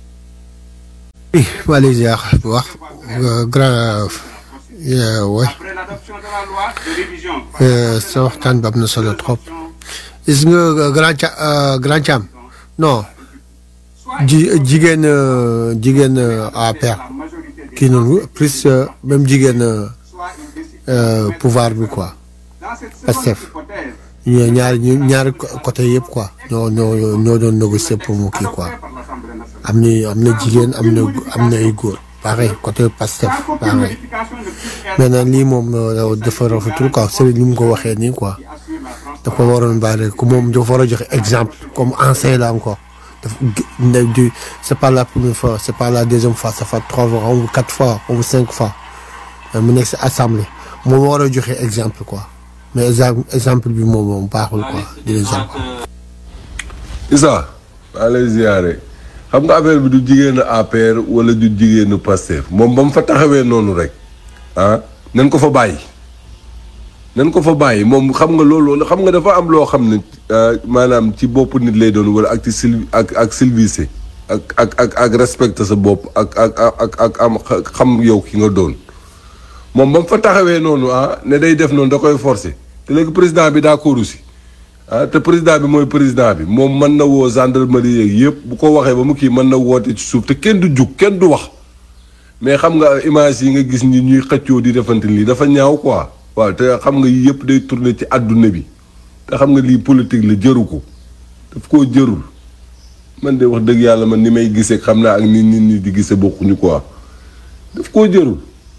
oui maa ngi lay ziar bu wax grand ouais sa waxtaan bi am na solo trop gis nga grand Thiam non jigéen APR kii noonu plus même jigéen pouvoir bi quoi Pastef ñaari côté yëpp quoi ñoo doon négocier pour mu kii quoi am na jigéen am na ay góor pareil côté Pastef pareil maintenant lii moom dafa rafetul quoi c'est ni mu ko waxee nii quoi dafa waroon bàyyi ku moom dafa war a joxe exemple comme ancien la encore c'est pas la première fois c'est pas la deuxième fois ça fait 3 fois ou 4 fois ou 5 fois mu nekk si assemblée moom war a joxe exemple quoi mais exemple bi moom baaxul quoi di l'exemple. Issa maa lay ziare xam nga affaire bi du jigéenu APR wala du jigéenu Pastef moom ba mu fa taxawee noonu rek nañ ko fa bàyyi moom xam nga loolu xam nga dafa am loo xam ne maanaam ci bopp nit lay doon wala ak ci ak civilisé ak respecter sa bopp ak am xam yow ki nga doon moom ba mu fa taxawee noonu ne day def noonu da koy forcer te léegi président bi daa ko rusi te président bi mooy président bi moom mën na woo gendarmerie yeeg yëpp bu ko waxee ba mu kii mën na woote ci suuf te kenn du jug kenn du wax mais xam nga image yi nga gis ni ñuy xëccoo di defante lii dafa ñaaw quoi waaw te xam nga yii yëpp day tourner ci àdduna bi te xam nga lii politique la jëru ko daf koo jërul man de wax dëgg yàlla man ni may gisee xam naa ak ni nit ñi di gisee bokkuñu quoi daf koo jërul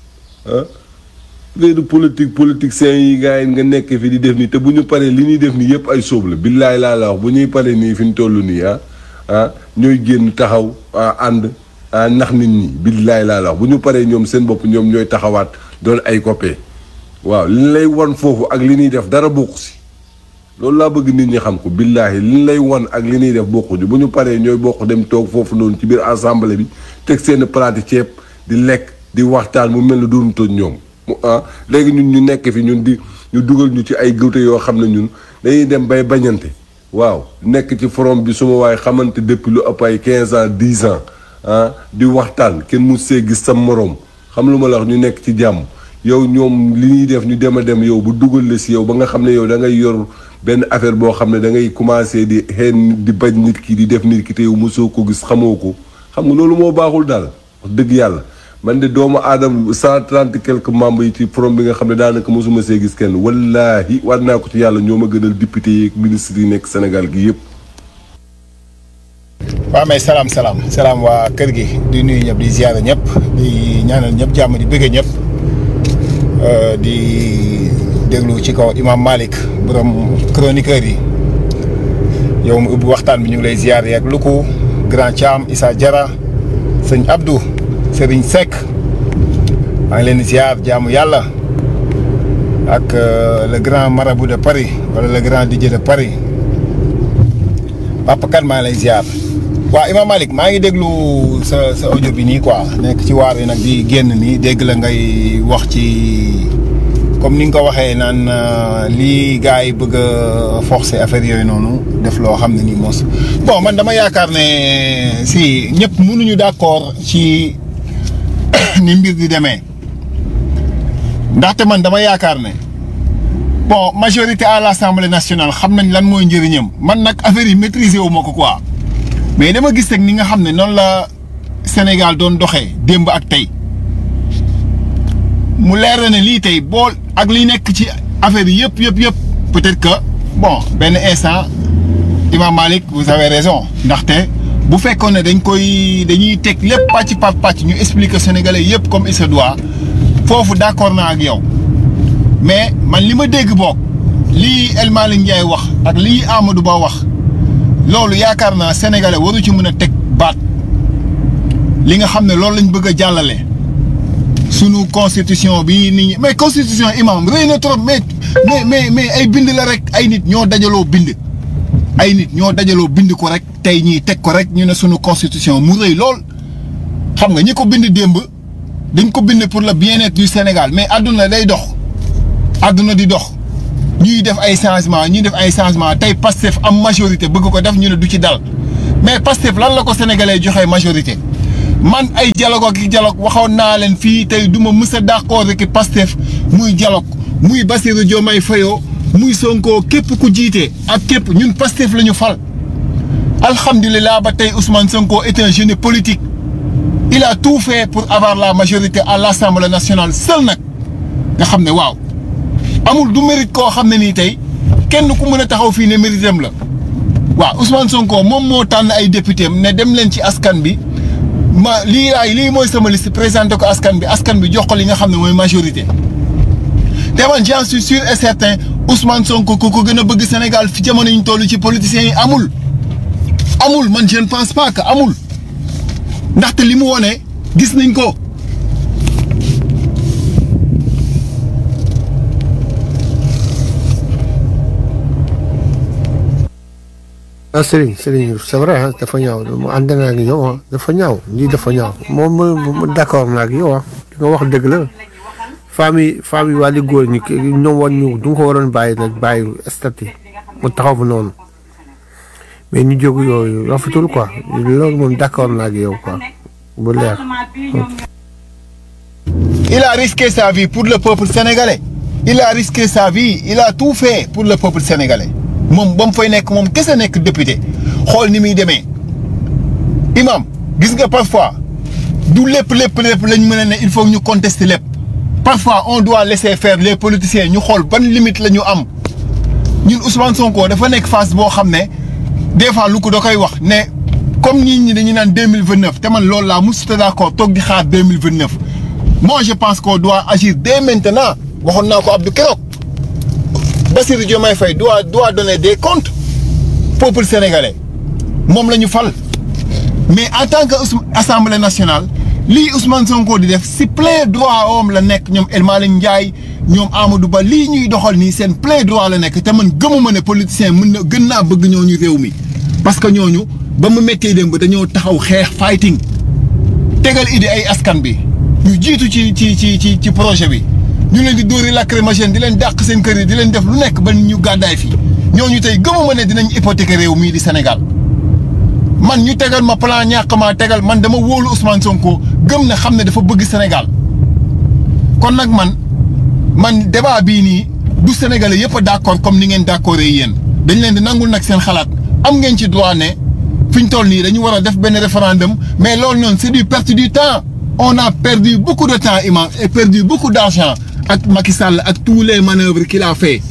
léegi politiciens yi gars yi nga nekk fi di def nii te bu ñu paree li ñuy def nii yëpp ay sóob la billaay laa la wax bu ñuy paree nii fi ñu toll nii ñooy génn taxaw ànd nax nit ñi billaay laa la wax bu ñu paree ñoom seen bopp ñoom ñooy taxawaat doon ay copains waaw li lay wan foofu ak li ñuy def dara bokku si loolu laa bëgg nit ñi xam ko billaahi li lay wan ak li ñuy def bokkuñu bu ñu paree ñooy bokk dem toog foofu noonu ci biir assemblée bi teg seen palaati ceeb di lekk di waxtaan mu mel ne doonu toog ñoom léegi ñun ñu nekk fi ñun ñu dugal ñu ci ay gëwte yoo xam ne ñun dañuy dem bay bañante waaw nekk ci forum bi suma waaye xamante depuis lu ëpp ay 15 ans 10 ans di waxtaan kenn mu see gis sa morom xam lu ma la wax ñu nekk ci jàmm yow ñoom li ñuy def ñu dem a dem yow bu dugal la si yow ba nga xam ne yow da ngay yor benn affaire boo xam ne da ngay commencé di xeen di bañ nit ki di def nit ki te yow mosoo ko gis xamoo ko xam nga loolu moo baaxul daal wax dëgg yàlla man de doomu aadama 130 quelques membres yi ci forum bi nga xam ne daanaka mosuma see gis kenn wallaahi war naa ko ci yàlla ñoo ma gënal député yi ak ministre yi nekk Sénégal gi yëpp. waaw mais salaam waa kër gi di nuyu ñëpp di ziyaara ñëpp di ñaanal ñëpp jàmm di bëgge ñëpp di déglu ci kaw Imam Malick borom chroniqueur yi yow mu ubbi waxtaan bi ñu ngi lay ziyaar yeeg lu ko grand Thiam Issa Diarra sëñ Abdou Serigne Seck maa ngi leen di ziyaar jaamu yàlla ak le grand marabout de Paris wala le grand DJ de Paris Papa Kane maa ngi lay ziyaar. waaw Imam Malick maa ngi déglu sa audio bi nii quoi nekk ci waar yi nag di génn nii dégg la ngay wax ci comme ni nga ko waxee naan lii gars yi bëgg a forcer affaire yooyu noonu def loo xam ne nii mos. bon man dama yaakaar ne si ñëpp mënuñu d'accord ci ni mbir di demee ndaxte man dama yaakaar ne bon majorité à l'Assemblée nationale xam nañ lan mooy njëriñam man nag affaire yi maîtriser wu ma ko quoi. mais dama gis rek ni nga xam ne noonu la Sénégal doon doxee démb ak tey mu leer ne lii tey bool ak li nekk ci affaire yi yëpp peut-être que bon benn instant Imam Malick vous avez raison ndaxte bu fekkoon ne dañuy teg lépp pàcc par pàcc ñu expliquer Sénégalais yëpp comme il se doit foofu d'accord naa ak yow mais man li ma dégg boog lii El Malick Ndiaye wax ak lii Amadou Ba wax. loolu yaakaar naa sénégalais waru ci mën a teg baat li nga xam ne loolu lañ bëgg a jàllale sunu constitution bi nit ñi mais constitution imam rëy na trop mais ay bind la rek ay nit ñoo dajaloo bind ko rek tey ñii teg ko rek ñu ne sunu constitution mu rëy lool xam nga ñi ko bind démb dañ ko bind pour le bien-être du Sénégal mais àdduna day dox àdduna di dox ñuy def ay changement tey Pastef am majorité bëgg ko def ñu ne du ci dal mais Pastef lan la ko sénégalais joxee majorité man ay dialogue ak dialogue waxoon naa leen fii tey du ma mës a d'accord rek Pastef muy dialogue muy Bassirou Diomaye Faye muy Sonko képp ku jiite ak képp ñun Pastef la ñu fal. alhamdulilah ba tey Ousmane Sonko est un jeune politique il a tout fait pour avoir la majorité à l'Assemblée nationale seul nag nga xam ne waaw amul du mérite koo xam ne nii tey kenn ku mën a taxaw fii ne mérite am la waaw Ousmane Sonko moom moo tànn ay député am ne dem leen ci askan bi ma lii mooy sama liste présenté ko askan bi jox ko li nga xam ne mooy majorité te man j'en suis sûr et certain Ousmane Sonko ku ko gën a bëgg Sénégal fi jamono ñu toll ci politiciens yi amul man je ne pense pas que amul ndaxte li mu wone gis nañ ko. ah Serigne c'est vrai ah dafa ñaaw mu ànd naa ak yow ah dafa ñaaw lii dafa ñaaw moom d'accord naa ak yow ah li nga wax dëgg la famille wàllu góor ñi ñoom war ñu du nga ko waroon bàyyi nag bàyyi statut mu taxaw fa noonu mais ñu jóg yooyu rafetul quoi loolu moom d'accord naa ak yow quoi bu leer. Il a risqué sa vie pour le peuple sénégalais il a risqué sa vie il a tout fait pour le peuple sénégalais. moom ba mu fay nekk moom kese nekk député xool ni muy demee imam gis nga parfois du lépp lañ mën a ne il faut ñu contester lépp parfois on doit laisser faire les politiciens ñu xool ban limite la ñu am ñun Ousmane Sonko dafa nekk phase boo xam ne des fois lu ko da koy wax ne comme nit ñi dañu naan 2029 te man loolu laa mosut d'accord toog di xaar 2029 moi je pense qu'on doit agir dès maintenant waxoon naa ko Abdou Keroog Bassirou Diomaye Faye doit donner des comptes peuple sénégalais moom la ñu fal mais en tant que assemblée nationale lii Ousmane Sonko di def si plein droit am la nekk ñoom El Malick Ndiaye ñoom Amadou Ba lii ñuy doxal nii seen plein droit la nekk te man gëmuma ne politicien mën na gën naa bëgg ñooñu réew mi parce que ñooñu ba mu méttee démb dañoo taxaw xeex fighting tegal idée ay askan bi ñu jiitu ci projet bi. ñu leen di dóori lacrymogène di leen dàq seen kër yi di leen def lu nekk ba ñu gàddaay fii ñooñu tey gëmuma ne dinañ hypothéquer réew mii di Sénégal man ñu tegal ma plan ñàkk maa tegal man dama wóolu Ousmane Sonko gëm na xam ne dafa bëgg Sénégal kon nag man débat bii nii du Sénégalais yëpp a d'accord comme ni ngeen d'accordé yéen dañ leen di nangul nag seen xalaat am ngeen ci droit ne fi ñu toll nii dañu war a def benn référendum mais loolu noonu c'est du perte du temps on a perdu beaucoup de temps imam et perdu beaucoup d'argent ak Macky Sall ak tous les manœuvres qu'il a fait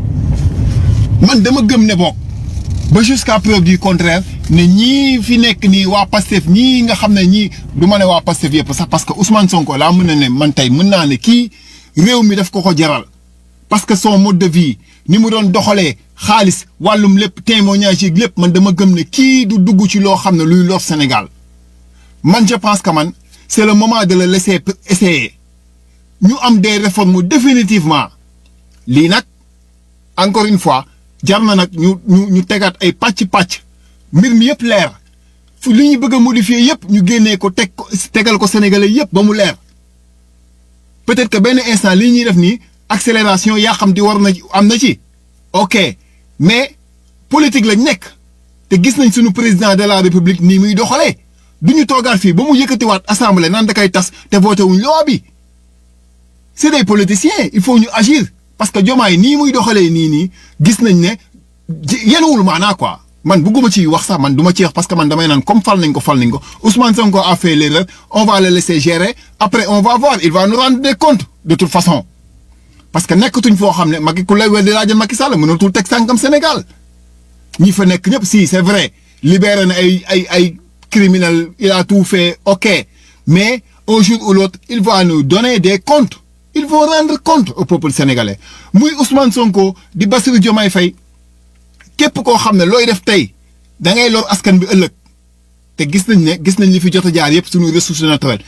man dama gëm ne bokk ba jusqu'à preuve du contraire ne ñii fi nekk nii waa Pastef ñii nga xam ne ñii du ma ne waa Pastef yëpp sax parce que Ousmane Sonko laa mën na ne man tey mën naa ne kii réew mi daf ko jaral parce que son mode de vie ni mu doon doxalee xaalis wàllum lépp témoignage yi lépp man dama gëm ne kii du dugg ci loo xam ne luy lor Sénégal man je pense que man c'est le moment de le laisser essayer ñu am des réformes définitivement lii nag encore une fois jar na nag ñu tegaat ay pàcc mbir mi yëpp leer fu li ñu bëgg a modifier yëpp ñu génnee ko tegal ko Sénégalais yëpp ba mu leer peut-être que benn instant lii ñuy def nii accélération yaa xam di war na am na ci ok mais politique lañ nekk te gis nañ suñu président de la république nii muy doxalee du ñu toogaat fii ba mu yëkkatiwaat assemblée naan da koy tas te voté wuñ loi bi c'est des politiciens il faut ñu agir parce que Diomaye nii muy doxalee nii gis nañ ne yenuwul maanaa quoi man bugguma ci wax sax man du ma ci wax parce que man damay naan comme fal nañ ko Ousmane Sonko a fait l'erreur on va le laisser gérer après on va voir il va nous rendre des comptes de toute façon parce que nekkatuñ foo xam ne Macky ku lay weddi laajal Macky Sall mënatul teg sànkam Sénégal ñi fa nekk ñëpp si c'est vrai libéré na ay criminels il a tout fait ok mais un jour ou l'autre il va nous donner des comptes il faut rendre compte au peuple sénégalais muy Ousmane Sonko di Bassirou Diomaye Faye képp koo xam ne looy def tey da ngay lor askan bi ëllëg te gis nañ li fi jot a jaar yëpp suñu ressources naturelles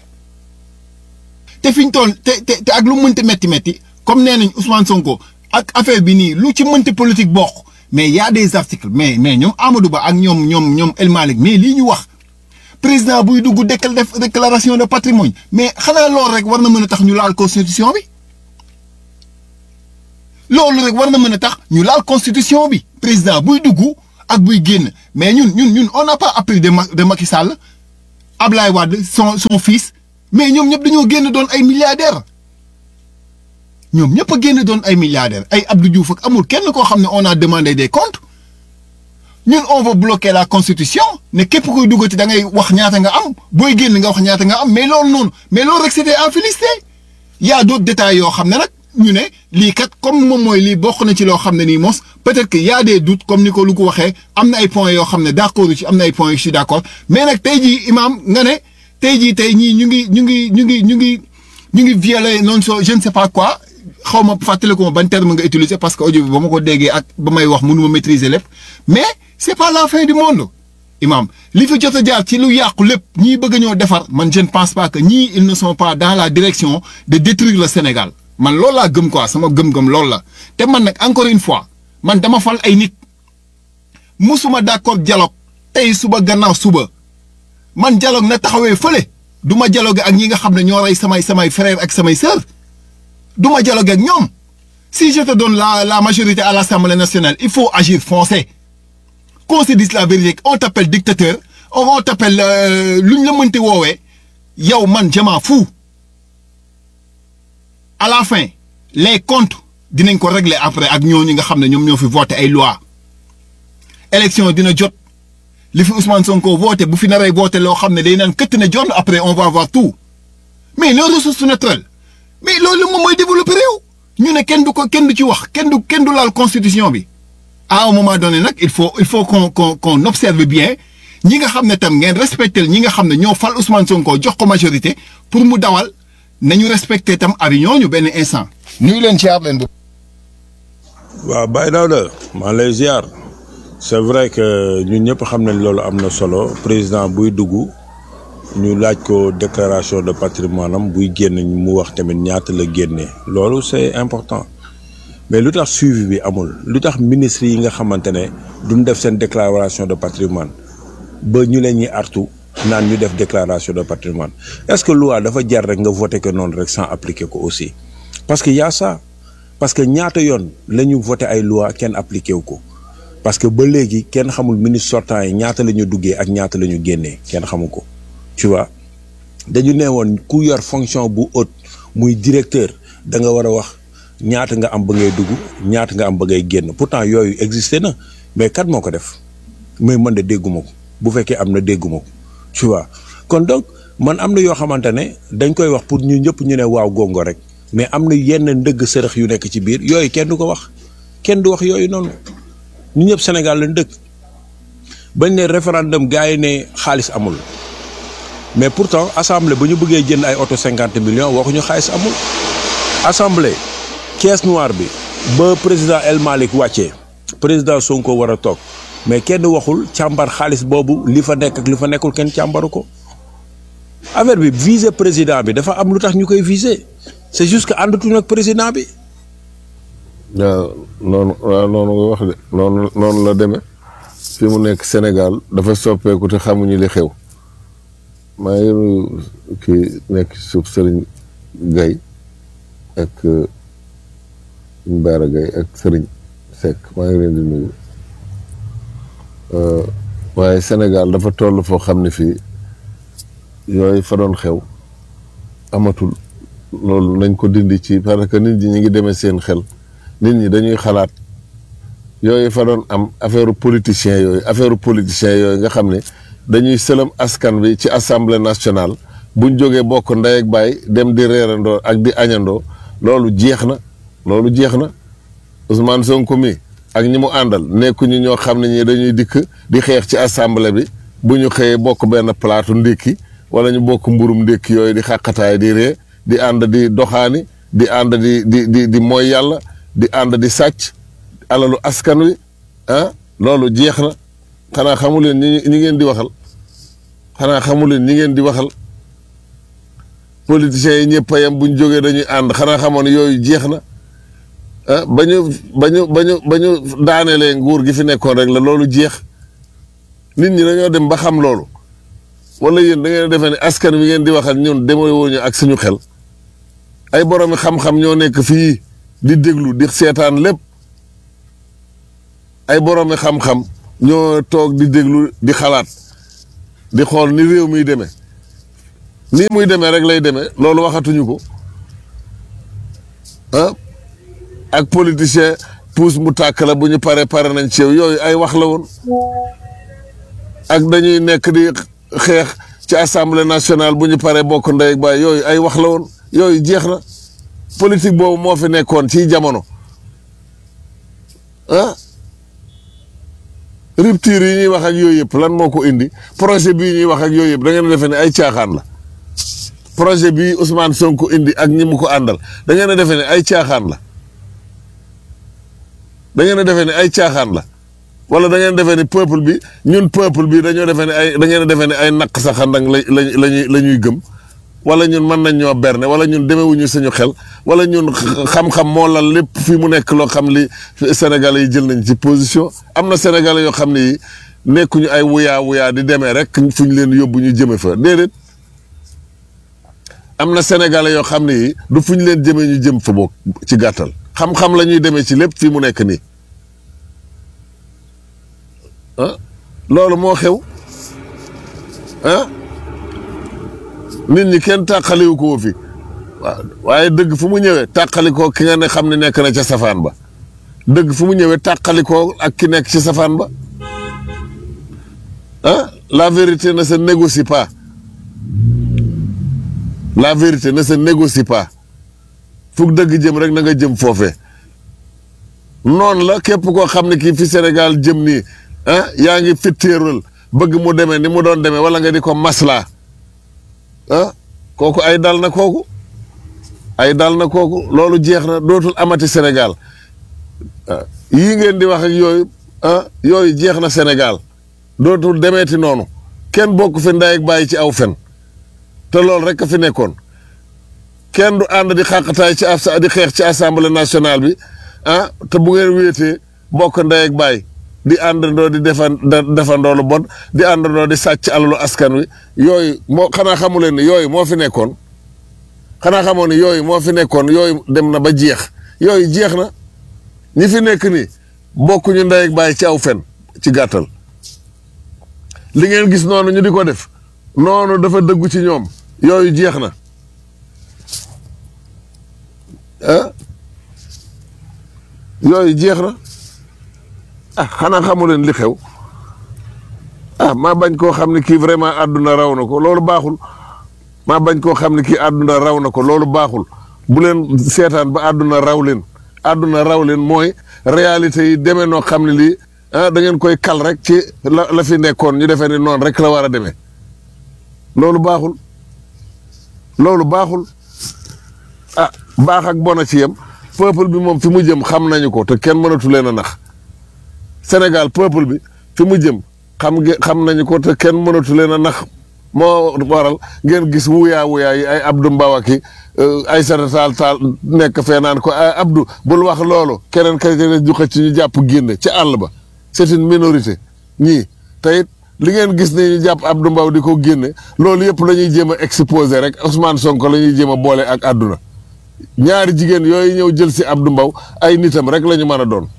te fi ñu toll te ak lu mënti metti comme nee nañ Ousmane Sonko ak affaire bi nii lu ci mënti politique bokk mais y a des articles mais ñoom Amadou Ba ak ñoom El Malick mais lii ñu wax président buy dugg def déclaration de patrimoine mais xanaa loolu rek war na mën a tax ñu laal constitution bi loolu rek war na mën a tax ñu laal constitution bi président buy dugg ak buy génn mais ñun on n'a pas appris de Macky Sall Ablaye Wade son fils mais ñoom ñëpp dañoo génn doon ay milliardaires ñoom ñëpp a génn doon ay milliardaires ay Abdou Diouf ak amul kenn koo xam ne on a demandé des comptes ñun on va bloquer la constitution ne képp koy duggati da ngay wax ñaata nga am booy génn nga wax ñaata nga am mais loolu noonu mais loolu rek c'était en félicité y a d'autres détails yoo xam ne nag ñu ne lii kat comme moom mooy lii bokk na ci loo xam ne nii mos peut-être que y a des doutes comme ni ko lu ko waxee am na ay points yoo xam ne d'accord ci am na ay points yu ci d'accord mais nag tey jii imam nga ne tey jii tey ñii ñu ngi violer non so je ne sais pas quoi xaw ma fàttaliku ma ban terme nga utiliser parce que audio bi ba ma ko déggee ak ba may wax mënu ma maîtriser lépp mais c'est pas la fin du monde imam li fi jot a jaar ci lu yàqu lépp ñii bëgg ñoo defar man je ne pense pas que ñii ils ne sont pas dans la direction de détruire le Sénégal man loolu laa gëm quoi sama gëm-gëm loolu la te man nag encore une fois man dama fal ay nit musuma d'accord dialogue tey suba gannaaw suba man dialogue na taxawee fële du ma dialogue ak ñi nga xam ne ñoo rey samay frères ak samay sœurs du ma dialogue ak ñoom si je te donne la majorité à l'Assemblée nationale il faut agir foncer qu'on se dise la vérité on t'appelle dictateur on t'appelle lu ñu la mënti woowee yow man je m'en fous à la fin les comptes dinañ ko régler après ak ñooñu nga xam ne ñoom ñoo fi voté ay loi élection dina jot li fi Ousmane Sonko voté bu fi naree voté loo xam ne day naan këtt ne jonn après on va voir tout mais les ressources naturelles mais loolu moom mooy développer réew ñu ne kenn du ci wax kenn du laal constitution bi à un moment donné nag il faut qu'on observe bien ñi nga xam ne tam ngeen respecté ñi nga xam ne ñoo fal Ousmane Sonko jox ko majorité pour mu dawal nañu respecté tam abi ñooñu benn instant. nuyu leen ci leen bu. waaw Baye Daouda maa lay ziar c'est vrai que ñun ñëpp xam nañ loolu am na solo président buy dugg ñu laaj ko déclaration de patrimoine am buy génn mu wax tamit ñaata la génnee loolu c'est important mais lu tax suivi bi amul lu tax ministre yi nga xamante ne duñ def seen déclaration de patrimoine ba ñu leen ñuy artu naan ñu def déclaration de patrimoine est-ce que loi dafa jar rek nga voté que noonu rek sans appliquer ko aussi parce que y a ça parce que ñaata yoon la ñu voté ay loi kenn appliqué wu ko parce que ba léegi kenn xamul ministre sortant yi ñaata la ñu duggee ak ñaata la ñu génnee kenn xamu ko tu vois dañu ne woon ku yor fonction bu haute muy directeur da nga war a wax ñaata nga am ba ngay dugg ñaata nga am ba ngay génn pourtant yooyu existé na mais kat moo ko def mais man de dégguma ko bu fekkee am na dégguma ko tu vois kon donc man am na yoo xamante ne dañ koy wax pour ñu ñëpp ñu ne waaw gongo rek mais am na yenn ndëgg sërëx yu nekk ci biir yooyu kenn du ko wax kenn du wax yooyu noonu ñu ñëpp Sénégal lañ dëkk bañ ne référendum gars yi ne xaalis amul mais pourtant assemblée ba ñu bëggee jënd ay oto 50 millions waxuñu xaalis amul assemblée caisse noire bi ba président El Malick wàccee président Sonko war a toog mais kenn waxul càmbar xaalis boobu li fa nekk ak li fa nekkul kenn càmbaru ko affaire bi viser président bi dafa am lu tax ñu koy viser c'est juste que àndatuñu ak président bi. waaw noonu nga wax de noonu la demee fi mu nekk Sénégal dafa soppeeku te xamuñu li xew maa ngi kii nekk suuf Serigne Gaye ak Mbara Gaye ak Serigne Seck maa ngi leen di nuyu waaye Sénégal dafa toll foo xam ne fii yooyu fa doon xew amatul loolu nañ ko dindi ci parce que nit ñi ñu ngi demee seen xel nit ñi dañuy xalaat yooyu fa doon am affaire politicien yooyu nga xam ne dañuy sëlam askan bi ci assemblée nationale buñ jógee bokk ndey ak baay dem di reerandoo ak di añandoo loolu jeex na Ousmane Sonko mi ak ñi mu àndal nekkuñu ñoo xam ne ñi dañuy dikk di xeex ci assemblée bi bu ñu xëyee bokk benn plateau ndékki wala ñu bokk mburum ndékki yooyu di xàqataay di ree di ànd di doxaani di ànd di mooy yàlla di ànd di sàcc alalu askan wi loolu jeex na xanaa xamu leen ñi ngeen di waxal politiciens yi ñëpp a yem buñ jógee dañuy ànd xanaa xamoon ne yooyu jeex na ba ñu daanelee nguur gi fi nekkoon rek la loolu jeex nit ñi dañoo dem ba xam loolu wala yéen da ngeen defee ne askan wi ngeen di waxal ñun demewuñu ak suñu xel ay boroomi xam-xam ñoo nekk fii di déglu di seetaan lépp ay boroomi xam-xam ñoo toog di déglu di xalaat di xool ni réew miy demee nii muy demee rek lay demee loolu waxatuñu ko ah ak politicien puus mu tàkk la bu ñu pare nañ ci yow yooyu ay wax la woon ak dañuy nekk di xeex ci assemblée nationale bu ñu paree bokk ndey ak baay yooyu ay wax la woon yooyu jeex na politique boobu moo fi nekkoon ci jamono ah rupture yi ñuy wax ak yooyu yëpp lan moo ko indi projet bii ñuy wax ak yooyu yëpp da ngeen defee ne ay caaxaan la projet bii Ousmane Sonko indi ak ñi mu ko àndal da ngeen a defee ne ay caaxaan la da ngeen a defee ne ay caaxaan la wala da ngeen defee ni peuple bi ñun peuple bi dañoo defee ne ay da ngeen a defee ne ay naq sa xandang la ñuy gëm wala ñun mën nañ ñoo berne wala ñun demewuñu suñu xel wala ñun xam-xam moo lal lépp fii mu nekk loo xam li Sénégalais yi jël nañ ci position am na Sénégalais yoo xam ne yi nekkuñu ay wuyaa di demee rek fu ñu leen yóbbu ñu jëme fa déedéet am na Sénégalais yoo xam ne yi du fu ñu leen jëmee ñu jëm fa boog ci gàttal xam-xam la ñuy demee ci lépp fii mu nekk nii ah loolu moo xew ah nit ñi kenn tàqaliwu ko fi waaw waaye dëgg fu mu ñëwee tàqalikoo ki nga ne xam ne nekk na ca safaan ba dëgg fu mu ñëwee tàqalikoo ak ki nekk ci safaan ba ah la vérité ne se négocie pas la vérité ne se négocie pas fu dëgg jëm rek na nga jëm foofee noonu la képp koo xam ne kii fi Sénégal jëm nii ah yaa ngi fittéeral bëgg mu demee ni mu doon demee wala nga di ko maslaa ah kooku ay dal na kooku loolu jeex na dootul amati Sénégal yii ngeen di wax ak yooyu yooyu jeex na Sénégal dootul demeeti noonu kenn bokk fi ndey ak bàyyi ci aw fen te loolu rek a fi nekkoon kenn du ànd di xàqataay di xeex ci assemblée nationale bi te bu ngeen wéetee bokk ndey ak bàyyi di àndandoo di defandoo lu bon di àndandoo di sàcc alalu askan wi yooyu moo xanaa xamu leen ni yooyu moo fi nekkoon xanaa xamoo ni yooyu moo fi nekkoon yooyu dem na ba jeex yooyu jeex na ñi fi nekk ni bokkuñu ndey ak bàyyi ci aw fen ci gàttal li ngeen gis noonu ñu di ko def noonu dafa dëggu ci ñoom yooyu jeex na yooyu jeex na xanaa xamu leen li xew maa bañ koo xam ne kii vraiment àdduna raw na ko loolu baaxul maa bañ koo xam ne kii àdduna raw na ko loolu baaxul bu leen seetaan ba àdduna raw leen mooy réalité yi demee noo xam ne lii da ngeen koy kal rek ci la fi nekkoon ñu defee ni noonu rek la war a demee loolu baaxul baax ak bon a ci yem peuple bi moom fi mu jëm xam nañu ko te kenn mënatu leen a nax Sénégal peuple bi fi mu jëm xam nañu ko te kenn mënatu leen a nax moo waral ngeen gis wuyaa yi ay Abdou Mbaw ki Aïssata Tall nekk fee naan ko Abdou bul wax loolu keneen kay ju xëcc ci ñu jàpp génne ci àll ba c'est une minorité ñii te it li ngeen gis ne ñu jàpp Abdou Mbaw di ko génne loolu yëpp la ñuy jéem a exposé rek Ousmane Sonko la ñuy jéem a boole ak àdduna ñaari jigéen yooyu ñëw jël si Abdou Mbaw ay nitam rek la ñu mën a doon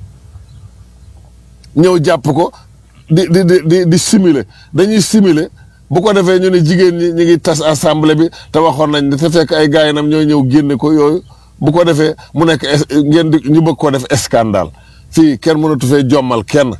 ñëw jàpp ko di simuler dañuy simuler bu ko defee ñu ne jigéen ñi ñu ngi tas assemblée bi te waxoon nañ ne te fekk ay gars yi nam ñooy ñëw génne ko yooyu bu ko defee mu nekk ngeen di ñu bëgg ko def scandale fii kenn mënatu fee jommal kenn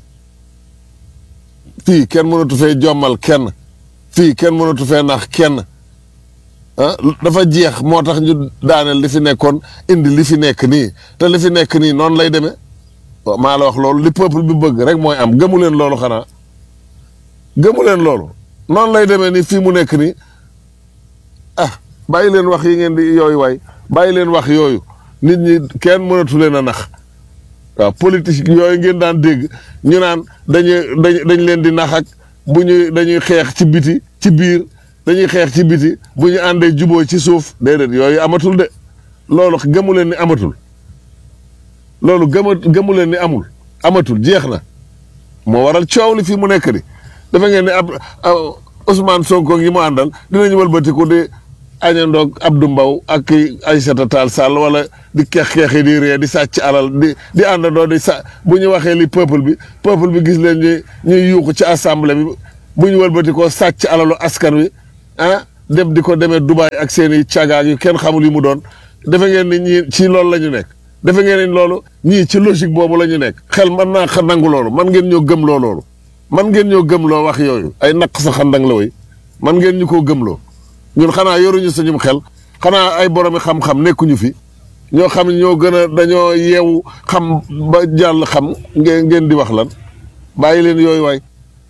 fii kenn mënatu fee jommal kenn fii kenn mënatu fee nax kenn dafa jeex moo tax ñu daaneel li fi nekkoon indi li fi nekk nii te li fi nekk nii noonu lay demee maa la wax loolu li peuple bi bëgg rek mooy am gëmu leen loolu xanaa gëmu leen loolu noonu lay demee ni fii mu nekk nii bàyyi leen wax yi ngeen di yooyu waay bàyyi leen wax yooyu nit ñi kenn mënatu leen a nax waaw politique yooyu ngeen daan dégg ñu naan dañ leen di nax ak bu ñu dañuy xeex ci biti ci biir dañuy xeex ci biti bu ñu àndee juboo ci suuf déedéet yooyu amatul de loolu gëmu leen ni amatul loolu gëmu leen ni amatul jeex na moo waral coow li fii mu nekk di dafa ngeen ne Ousmane Sonko ngi mu àndal dinañu wëlbatiku di añandoog Abdou Mbaw ak Aïssata Tall Sall wala di xeexi di ree di sàcc alal di àndandoo di bu ñu waxee li peuple bi gis leen ñuy yuuxu ci assemblée bi bu ñu wëlbatikoo sàcc alalu askan wi dem di ko demee Dubaay ak seen i cagaag yu kenn xamul yi mu doon defe ngeen ni ñii ci loolu la ñu nekk defe ngeen ni loolu ñii ci logique boobu la ñu nekk xel mën naa xa nangu loolu man ngeen ñoo gëmloo loolu man ngeen ñoo gëmloo wax yooyu ay naq sa xandang la way man ngeen ñu koo gëmloo ñun xanaa yoruñu sañum xel xanaa ay boromi xam-xam nekkuñu fi ñoo xam ñoo gën a dañoo yeewu xam ba jàll xam ngeen di wax lan bàyyi leen yooyu waay.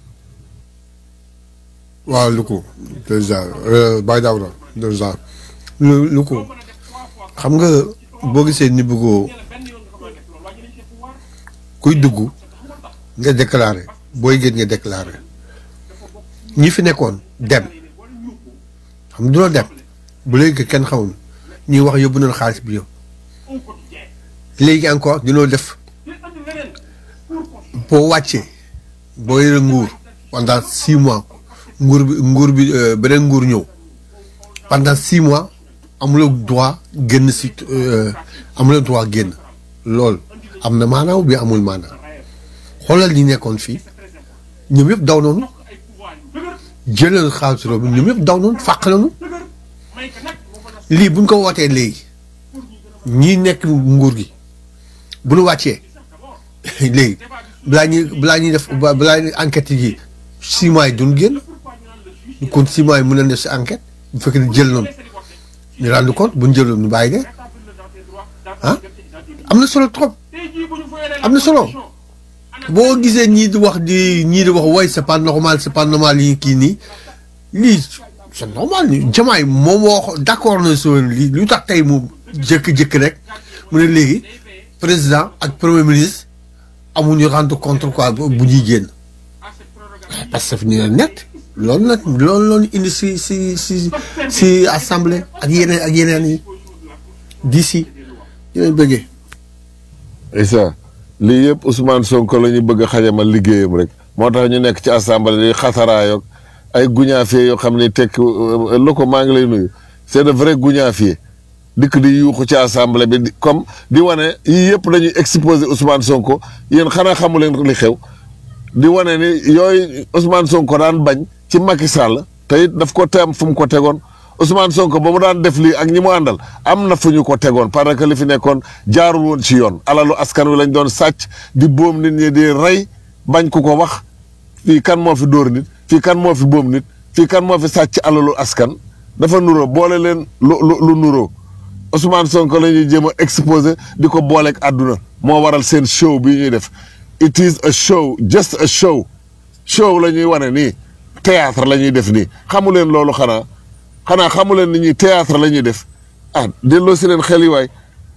waaw lu ko déjà Baye Daouda déjà lu ko xam nga boo gisee ni bëggoo kuy dugg nga déclaré booy génn nga déclaré ñi fi nekkoon dem xam du la dem bu léegi kenn xamul ñuy wax yóbbu nañ xaalis bi yëpp léegi encore dinoo def boo wàccee boo yore nguur pendant 6 mois nguur bi beneen nguur ñëw pendant 6 mois amuloo droit génn si amuloo droit génn loolu am na maanaam bi amul maanaam xoolal ñi nekkoon fii ñoom yëpp daw noonu jëlal xaalis réew mi ñoom yëpp daw noonu fàq nañu lii buñ ko wootee léegi ñii nekk nguur gi bu ñu wàccee léegi balaa ñuy def balaa ñuy enquête yi 6 mois yi duñ génn kon 6 mois yi mën nañ def si enquête bu fekkee ne jël noonu ñu rendre compte bu ñu jëloon ñu bàyyi de ah am na solo trop am na solo boo gisee ñii di wax way c'est pas normal yi kii nii lii c'est normal ni jamaay moom moo d'accord na si lii lu tax tey mu jëkk-jëkk rek mu ne léegi président ak premier ministre amuñu rendre compte quoi bu ñuy génn parce que ñu ne net loolu nag loolu indi si assemblée ak yeneen yi d'ici dinañ bëggee. Issa lii yëpp Ousmane Sonko la ñu bëgg a xajamal liggéeyam rek moo tax ñu nekk ci assemblée di xataraayoog ay guñaafie yoo xam ne tekk lu ko maa ngi lay nuyu c'est de vrai guñaafie dikk di yuuxu ci assemblée bi comme di wane yii yëpp dañuy exposer Ousmane Sonko yéen xanaa xamu leen li xew di wane ni yooyu Ousmane Sonko daan bañ ci Macky Sall te it daf ko teem fu mu ko tegoon Ousmane Sonko ba mu daan def lii ak ñi mu àndal am na fu ñu ko tegoon parce que li fi nekkoon jaarul woon ci yoon alalu askan wi lañ doon sàcc di boom nit ñi di rey bañ ku ko wax fii kan moo fi dóor nit fii kan moo fi boom nit fii kan moo fi sàcc alalu askan dafa nuroo boole leen lu nuroo Ousmane Sonko la ñuy jéem a exposé di ko booleeg àdduna moo waral seen show bii ñuy def it is a show just a show la ñuy wane nii théâtre la ñuy def nii xamu leen loolu xanaa xamu leen ni ñuy théâtre la ñuy def delloo si leen xel yi waay.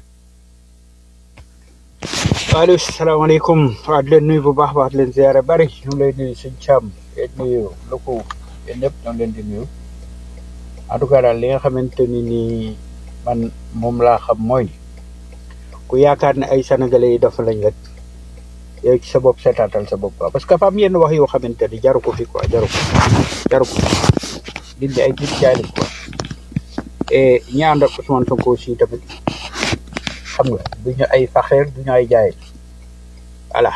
waaleykum salaamaaleykum waa di leen nuyu bu baax di leen ziare bari ñu ngi lay nuyu sëñ Thiam di nuyu loko yéen ñëpp ñoo ngi leen di nuyu en tout cas daal li nga xamante ni nii man moom laa xam mooy ku yaakaar ne ay sénégalais yi dafa lañ rek yow ci sa bopp seetaatal sa bopp quoi parce que fa am yenn wax yoo xamante ni jaru ko fi quoi jaru ko nit ñi ay nit jaay quoi et ñi ànd ak Ousmane Sonko aussi tamit xam nga du ñu ay faxeer du ñu ay jaay voilà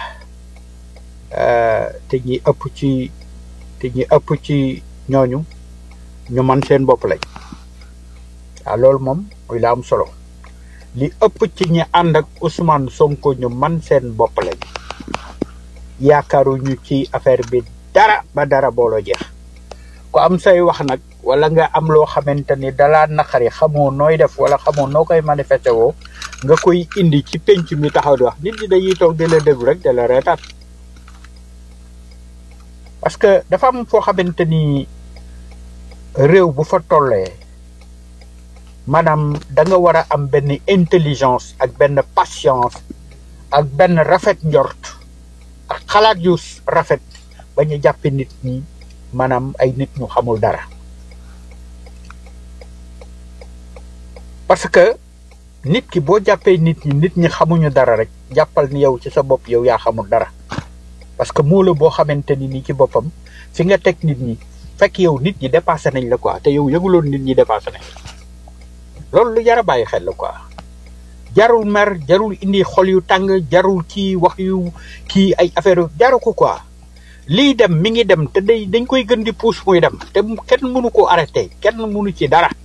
te ñi ëpp ci ñooñu ñu man seen bopp lañ waaw loolu moom muy la am solo li ëpp ci ñi ànd ak Ousmane Sonko ñu man seen bopp lañ yaakaaruñu ci affaire bi dara ba dara booloo jeex ku am say wax nag wala nga am loo xamante ni dalaa naqari xamoo nooy def wala xamoo noo koy manifesté woo nga koy indi ci penc mi taxaw di wax nit ñi dañuy toog di la déglu rek de la reetaat parce que dafa am foo xamante ni réew bu fa tollee maanaam da nga war a am benn intelligence ak benn patience ak benn rafet njort ak xalaat yu rafet ba ñu jàppe nit ñi maanaam ay nit ñu xamul dara parce que nit ki boo jàppee nit ñi xamuñu dara rek jàppal ni yow ci sa bopp yow yaa xamul dara parce que moo la boo xamante ni ci boppam fi nga teg nit ñi fekk yow nit ñi dépassé nañ la quoi te yow yëguloon nit ñi dépassé nañ loolu lu jar a bàyyi xel la quoi jarul mer jarul indi xol yu tàng jarul ci wax yu kii ay affaire jaru ko quoi lii dem mi ngi dem te dañ koy gën di pousse muy dem te kenn mënu ko arrêté kenn mënu ci dara